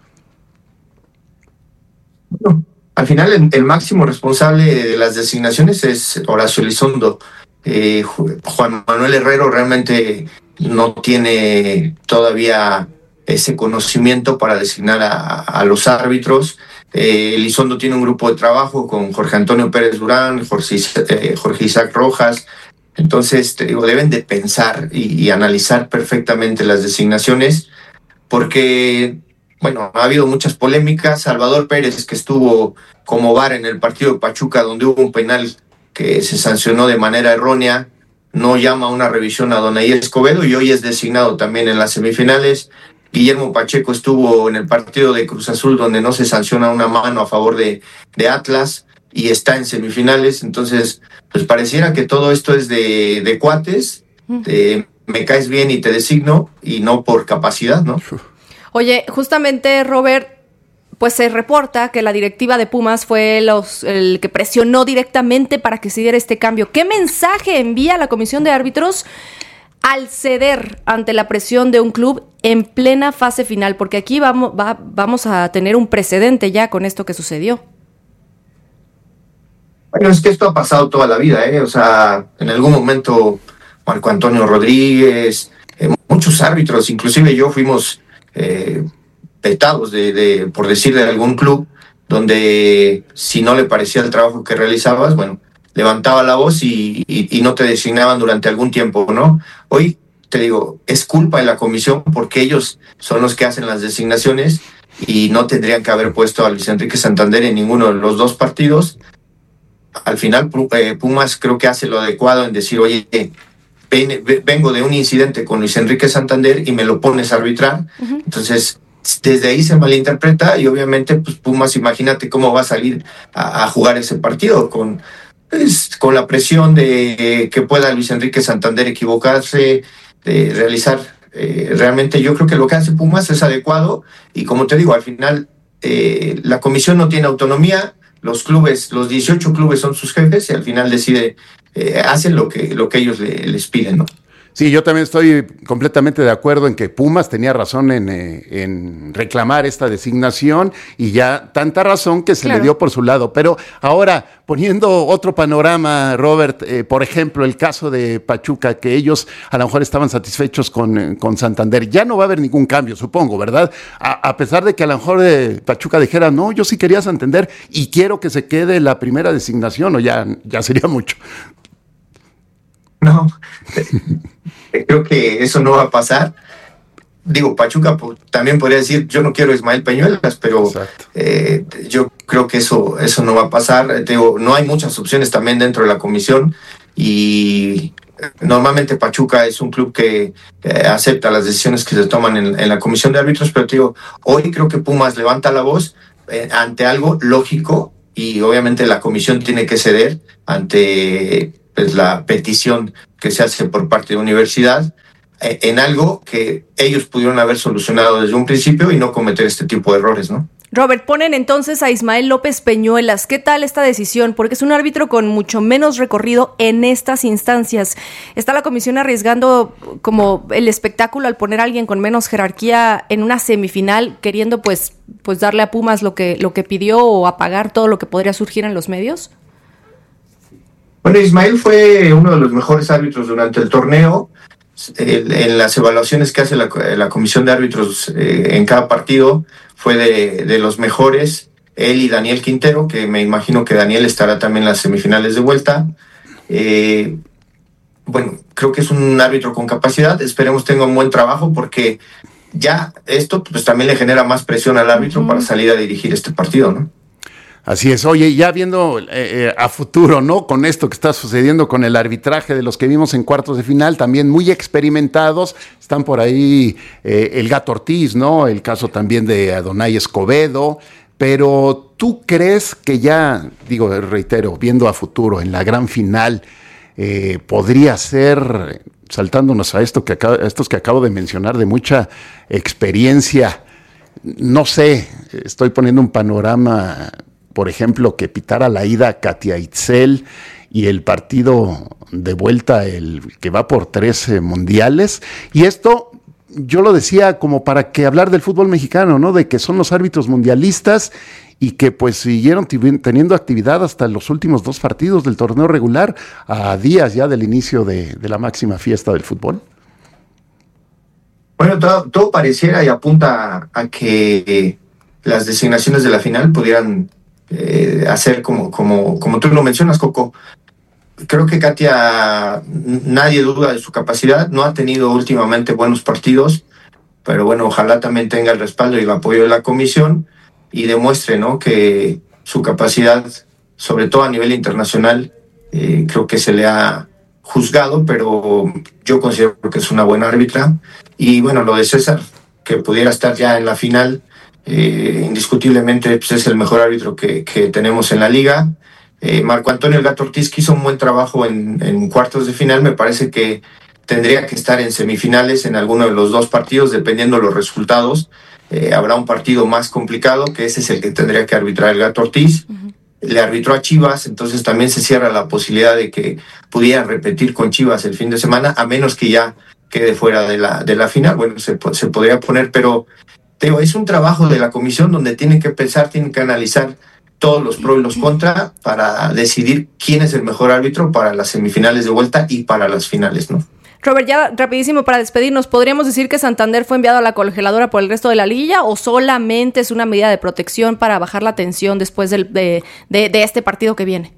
Bueno, al final el máximo responsable de las designaciones es Horacio Elizondo. Juan Manuel Herrero realmente no tiene todavía ese conocimiento para designar a los árbitros. Elizondo tiene un grupo de trabajo con Jorge Antonio Pérez Durán, Jorge Isaac Rojas. Entonces, te digo, deben de pensar y analizar perfectamente las designaciones, porque, bueno, ha habido muchas polémicas. Salvador Pérez, que estuvo como VAR en el partido de Pachuca, donde hubo un penal que se sancionó de manera errónea, no llama a una revisión a Donaí Escobedo y hoy es designado también en las semifinales. Guillermo Pacheco estuvo en el partido de Cruz Azul donde no se sanciona una mano a favor de Atlas y está en semifinales. Entonces, pues pareciera que todo esto es de cuates, me caes bien y te designo, y no por capacidad, ¿no? Oye, justamente, Robert, pues se reporta que la directiva de Pumas fue el que presionó directamente para que se diera este cambio. ¿Qué mensaje envía la comisión de árbitros al ceder ante la presión de un club en plena fase final? Porque aquí vamos a tener un precedente ya con esto que sucedió. Bueno, es que esto ha pasado toda la vida, ¿eh? O sea, en algún momento Marco Antonio Rodríguez, muchos árbitros, inclusive yo fuimos vetados por decir de algún club, donde si no le parecía el trabajo que realizabas, bueno, levantaba la voz y no te designaban durante algún tiempo, ¿no? Hoy, te digo, es culpa de la comisión porque ellos son los que hacen las designaciones y no tendrían que haber puesto a Luis Enrique Santander en ninguno de los dos partidos. Al final, Pumas creo que hace lo adecuado en decir, oye, vengo de un incidente con Luis Enrique Santander y me lo pones a arbitrar. Entonces, desde ahí se malinterpreta y obviamente pues Pumas, imagínate cómo va a salir a jugar ese partido con la presión de que pueda Luis Enrique Santander equivocarse, de realizar. Realmente yo creo que lo que hace Pumas es adecuado y como te digo, al final la comisión no tiene autonomía, los clubes, los 18 clubes son sus jefes y al final hacen lo que ellos les piden, ¿no? Sí, yo también estoy completamente de acuerdo en que Pumas tenía razón en reclamar esta designación, y ya tanta razón que se le dio por su lado. Pero ahora, poniendo otro panorama, Robert, por ejemplo, el caso de Pachuca, que ellos a lo mejor estaban satisfechos con Santander. Ya no va a haber ningún cambio, supongo, ¿verdad? A pesar de que a lo mejor Pachuca dijera, no, yo sí quería Santander y quiero que se quede la primera designación, o ya sería mucho. No, creo que eso no va a pasar. Digo, Pachuca también podría decir, yo no quiero a Ismael Peñuelas, pero yo creo que eso no va a pasar. Digo, no hay muchas opciones también dentro de la comisión, y normalmente Pachuca es un club que acepta las decisiones que se toman en la comisión de árbitros, pero digo, hoy creo que Pumas levanta la voz ante algo lógico, y obviamente la comisión tiene que ceder ante la petición que se hace por parte de la universidad en algo que ellos pudieron haber solucionado desde un principio y no cometer este tipo de errores, ¿no? Robert, ponen entonces a Ismael López Peñuelas. ¿Qué tal esta decisión? Porque es un árbitro con mucho menos recorrido en estas instancias. ¿Está la comisión arriesgando como el espectáculo al poner a alguien con menos jerarquía en una semifinal, queriendo pues darle a Pumas lo que pidió, o apagar todo lo que podría surgir en los medios? Bueno, Ismael fue uno de los mejores árbitros durante el torneo. En las evaluaciones que hace la comisión de árbitros en cada partido, fue de los mejores. Él y Daniel Quintero, que me imagino que Daniel estará también en las semifinales de vuelta. Bueno, creo que es un árbitro con capacidad. Esperemos tenga un buen trabajo, porque ya esto pues también le genera más presión al árbitro para salir a dirigir este partido, ¿no? Así es. Oye, ya viendo a futuro, ¿no? Con esto que está sucediendo con el arbitraje de los que vimos en cuartos de final, también muy experimentados, están por ahí el Gato Ortiz, ¿no? El caso también de Adonai Escobedo, pero ¿tú crees que ya, digo, reitero, viendo a futuro, en la gran final, podría ser, saltándonos a estos que acabo de mencionar, de mucha experiencia, no sé, estoy poniendo un panorama, por ejemplo, que pitara la ida Katia Itzel y el partido de vuelta, el que va por 13 mundiales? Y esto yo lo decía como para que hablar del fútbol mexicano, ¿no? De que son los árbitros mundialistas y que pues siguieron teniendo actividad hasta los últimos 2 partidos del torneo regular, a días ya del inicio de la máxima fiesta del fútbol. Bueno, todo pareciera y apunta a que las designaciones de la final pudieran hacer como tú lo mencionas, Coco. Creo que Katia, nadie duda de su capacidad, no ha tenido últimamente buenos partidos, pero bueno, ojalá también tenga el respaldo y el apoyo de la comisión y demuestre, ¿no?, que su capacidad, sobre todo a nivel internacional, creo que se le ha juzgado, pero yo considero que es una buena árbitra. Y bueno, lo de César, que pudiera estar ya en la final, indiscutiblemente pues es el mejor árbitro que tenemos en la liga. Marco Antonio El Gato Ortiz, que hizo un buen trabajo en cuartos de final, me parece que tendría que estar en semifinales en alguno de los 2 partidos, dependiendo de los resultados. Habrá un partido más complicado, que ese es el que tendría que arbitrar El Gato Ortiz. Le arbitró a Chivas, entonces también se cierra la posibilidad de que pudiera repetir con Chivas el fin de semana, a menos que ya quede fuera de la final. Bueno, se podría poner, pero es un trabajo de la comisión donde tienen que pensar, tienen que analizar todos los pros y los contra para decidir quién es el mejor árbitro para las semifinales de vuelta y para las finales, ¿no? Robert, ya rapidísimo para despedirnos, ¿podríamos decir que Santander fue enviado a la congeladora por el resto de la liguilla, o solamente es una medida de protección para bajar la tensión después de este partido que viene?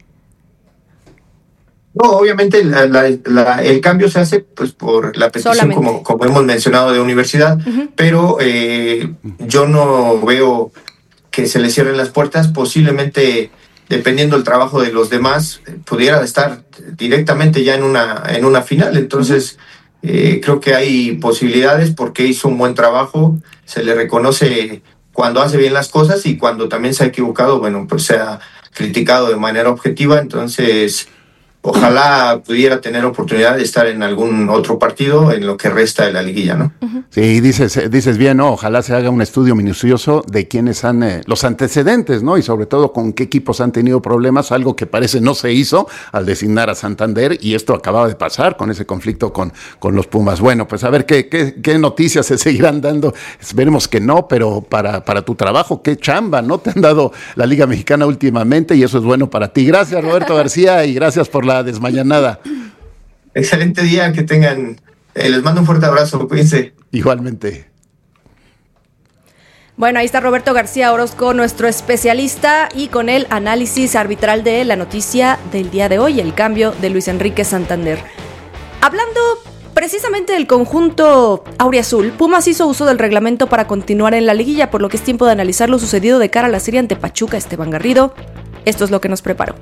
No, obviamente el cambio se hace pues por la petición, como hemos mencionado, de universidad, pero yo no veo que se le cierren las puertas. Posiblemente, dependiendo del trabajo de los demás, pudiera estar directamente ya en una final. Entonces, creo que hay posibilidades porque hizo un buen trabajo, se le reconoce cuando hace bien las cosas, y cuando también se ha equivocado, bueno, pues se ha criticado de manera objetiva. Entonces, ojalá pudiera tener oportunidad de estar en algún otro partido en lo que resta de la liguilla, ¿no? Sí, dices bien, ¿no? Ojalá se haga un estudio minucioso de quiénes han, los antecedentes, ¿no? Y sobre todo con qué equipos han tenido problemas, algo que parece no se hizo al designar a Santander, y esto acababa de pasar con ese conflicto con los Pumas. Bueno, pues a ver qué noticias se seguirán dando. Esperemos que no, pero para tu trabajo, qué chamba, ¿no? Te han dado la Liga Mexicana últimamente y eso es bueno para ti. Gracias, Roberto García, y gracias por la desmañanada. Excelente día, que tengan. Les mando un fuerte abrazo, cuídense. Igualmente. Bueno, ahí está Roberto García Orozco, nuestro especialista, y con el análisis arbitral de la noticia del día de hoy, el cambio de Luis Enrique Santander. Hablando precisamente del conjunto auriazul, Pumas hizo uso del reglamento para continuar en la liguilla, por lo que es tiempo de analizar lo sucedido de cara a la serie ante Pachuca. Esteban Garrido, esto es lo que nos preparó.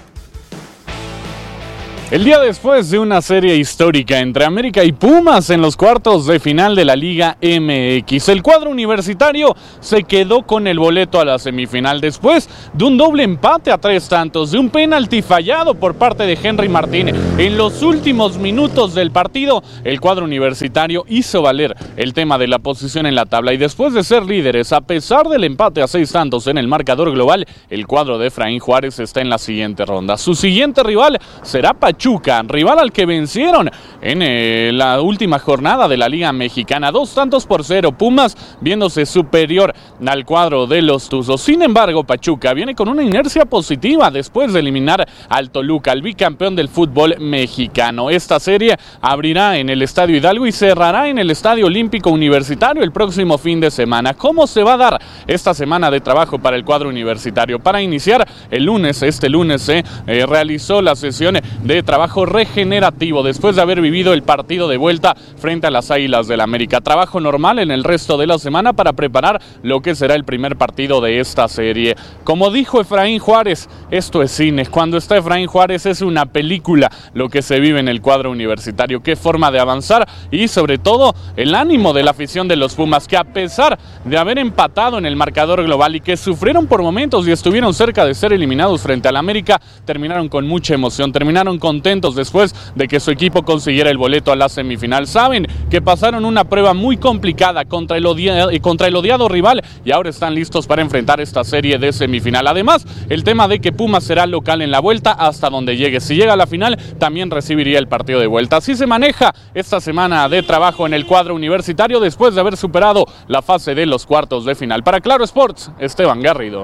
El día después de una serie histórica entre América y Pumas en los cuartos de final de la Liga MX, el cuadro universitario se quedó con el boleto a la semifinal después de un doble empate a 3 tantos, de un penalti fallado por parte de Henry Martín. En los últimos minutos del partido, el cuadro universitario hizo valer el tema de la posición en la tabla, y después de ser líderes, a pesar del empate a 6 tantos en el marcador global, el cuadro de Efraín Juárez está en la siguiente ronda. Su siguiente rival será Pachuca, rival al que vencieron en la última jornada de la Liga Mexicana, 2-0. Pumas viéndose superior al cuadro de los Tuzos. Sin embargo, Pachuca viene con una inercia positiva después de eliminar al Toluca, el bicampeón del fútbol mexicano. Esta serie abrirá en el Estadio Hidalgo y cerrará en el Estadio Olímpico Universitario el próximo fin de semana. ¿Cómo se va a dar esta semana de trabajo para el cuadro universitario? Para iniciar, este lunes se realizó la sesión de trabajo regenerativo después de haber vivido el partido de vuelta frente a las Águilas del América. Trabajo normal en el resto de la semana para preparar lo que será el primer partido de esta serie. Como dijo Efraín Juárez, esto es cine. Cuando está Efraín Juárez es una película lo que se vive en el cuadro universitario. Qué forma de avanzar, y sobre todo el ánimo de la afición de los Pumas, que a pesar de haber empatado en el marcador global y que sufrieron por momentos y estuvieron cerca de ser eliminados frente al América, terminaron con mucha emoción, terminaron contentos después de que su equipo consiguiera el boleto a la semifinal. Saben que pasaron una prueba muy complicada contra el odiado rival, y ahora están listos para enfrentar esta serie de semifinal. Además, el tema de que Pumas será local en la vuelta hasta donde llegue. Si llega a la final, también recibiría el partido de vuelta. Así se maneja esta semana de trabajo en el cuadro universitario después de haber superado la fase de los cuartos de final. Para Claro Sports, Esteban Garrido.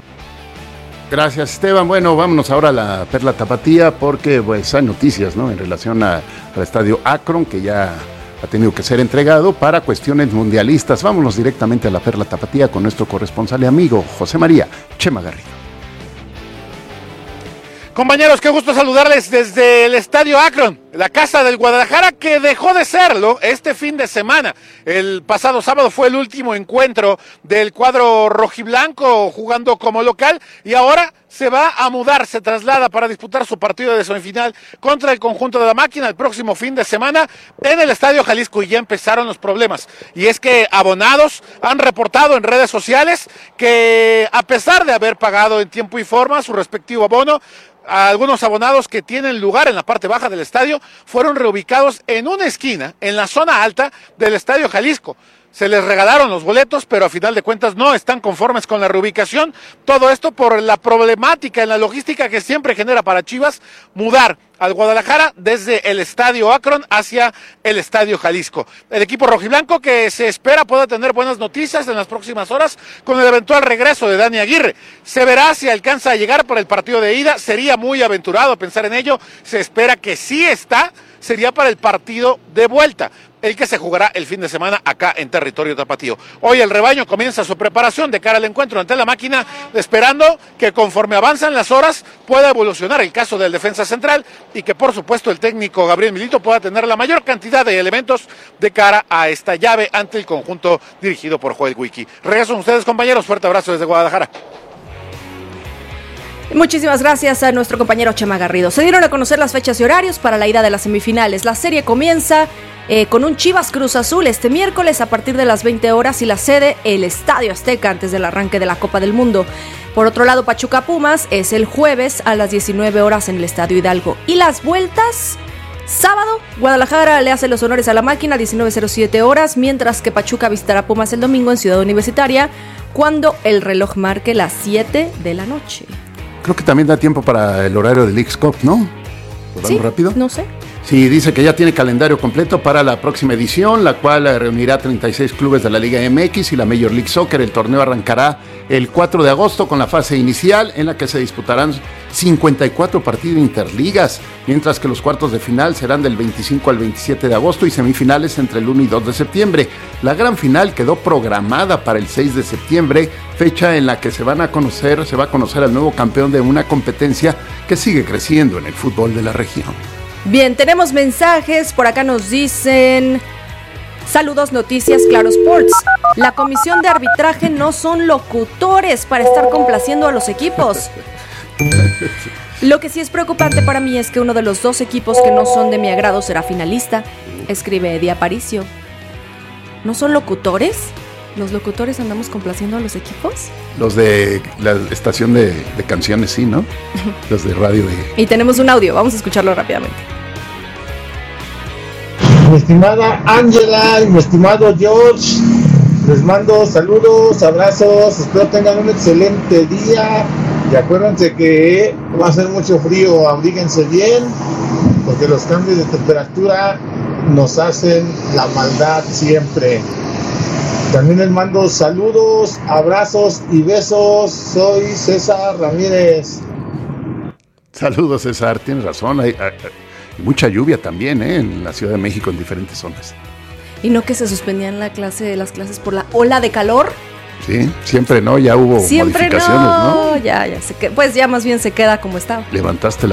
Gracias, Esteban. Bueno, vámonos ahora a la Perla Tapatía, porque pues hay noticias, ¿no?, en relación al estadio Akron, que ya ha tenido que ser entregado para cuestiones mundialistas. Vámonos directamente a la Perla Tapatía con nuestro corresponsal y amigo José María Chema Garrido. Compañeros, qué gusto saludarles desde el Estadio Akron, la casa del Guadalajara, que dejó de serlo este fin de semana. El pasado sábado fue el último encuentro del cuadro rojiblanco jugando como local, y ahora se va a mudar, se traslada para disputar su partido de semifinal contra el conjunto de la Máquina el próximo fin de semana en el Estadio Jalisco, y ya empezaron los problemas. Y es que abonados han reportado en redes sociales que, a pesar de haber pagado en tiempo y forma su respectivo abono, algunos abonados que tienen lugar en la parte baja del estadio fueron reubicados en una esquina, en la zona alta del Estadio Jalisco. Se les regalaron los boletos, pero a final de cuentas no están conformes con la reubicación. Todo esto por la problemática en la logística que siempre genera para Chivas mudar al Guadalajara desde el Estadio Akron hacia el Estadio Jalisco. El equipo rojiblanco, que se espera pueda tener buenas noticias en las próximas horas con el eventual regreso de Dani Aguirre. Se verá si alcanza a llegar para el partido de ida. Sería muy aventurado pensar en ello. Se espera que sí está, sería para el partido de vuelta, el que se jugará el fin de semana acá en territorio tapatío. Hoy el rebaño comienza su preparación de cara al encuentro ante la Máquina, esperando que conforme avanzan las horas pueda evolucionar el caso del defensa central, y que por supuesto el técnico Gabriel Milito pueda tener la mayor cantidad de elementos de cara a esta llave ante el conjunto dirigido por Joel Wiki. Regreso con ustedes, compañeros, fuerte abrazo desde Guadalajara. Muchísimas gracias a nuestro compañero Chema Garrido. Se dieron a conocer las fechas y horarios para la ida de las semifinales. La serie comienza con un Chivas Cruz Azul este miércoles a partir de las 20 horas y la sede, el Estadio Azteca, antes del arranque de la Copa del Mundo. Por otro lado, Pachuca Pumas es el jueves a las 19 horas en el Estadio Hidalgo. Y las vueltas, sábado, Guadalajara le hace los honores a la máquina, 19:07 horas, mientras que Pachuca visitará Pumas el domingo en Ciudad Universitaria, cuando el reloj marque las 7 de la noche. Creo que también da tiempo para el horario del Leagues Cup, ¿no? ¿Sí? Rápido? No sé. Sí, dice que ya tiene calendario completo para la próxima edición, la cual reunirá 36 clubes de la Liga MX y la Major League Soccer. El torneo arrancará el 4 de agosto con la fase inicial, en la que se disputarán 54 partidos interligas, mientras que los cuartos de final serán del 25 al 27 de agosto y semifinales entre el 1 y 2 de septiembre. La gran final quedó programada para el 6 de septiembre, fecha en la que se va a conocer al nuevo campeón de una competencia que sigue creciendo en el fútbol de la región. Bien, tenemos mensajes, por acá nos dicen: saludos, noticias, Claro Sports. La comisión de arbitraje no son locutores para estar complaciendo a los equipos. Lo que sí es preocupante para mí es que uno de los dos equipos que no son de mi agrado será finalista, escribe Eddie Aparicio. ¿No son locutores? ¿Los locutores andamos complaciendo a los equipos? Los de la estación de canciones, sí, ¿no? Los de radio. Y tenemos un audio, vamos a escucharlo rápidamente. Mi estimada Ángela y mi estimado George, les mando saludos, abrazos, espero tengan un excelente día y acuérdense que va a hacer mucho frío, abríguense bien porque los cambios de temperatura nos hacen la maldad siempre. También les mando saludos, abrazos y besos. Soy César Ramírez. Saludos, César. Tienes razón. Hay mucha lluvia también, en la Ciudad de México, en diferentes zonas. ¿Y no que se suspendían las clases por la ola de calor? Sí, siempre no. Ya hubo modificaciones, ¿no? Ya. Pues ya más bien se queda como está. Levantaste la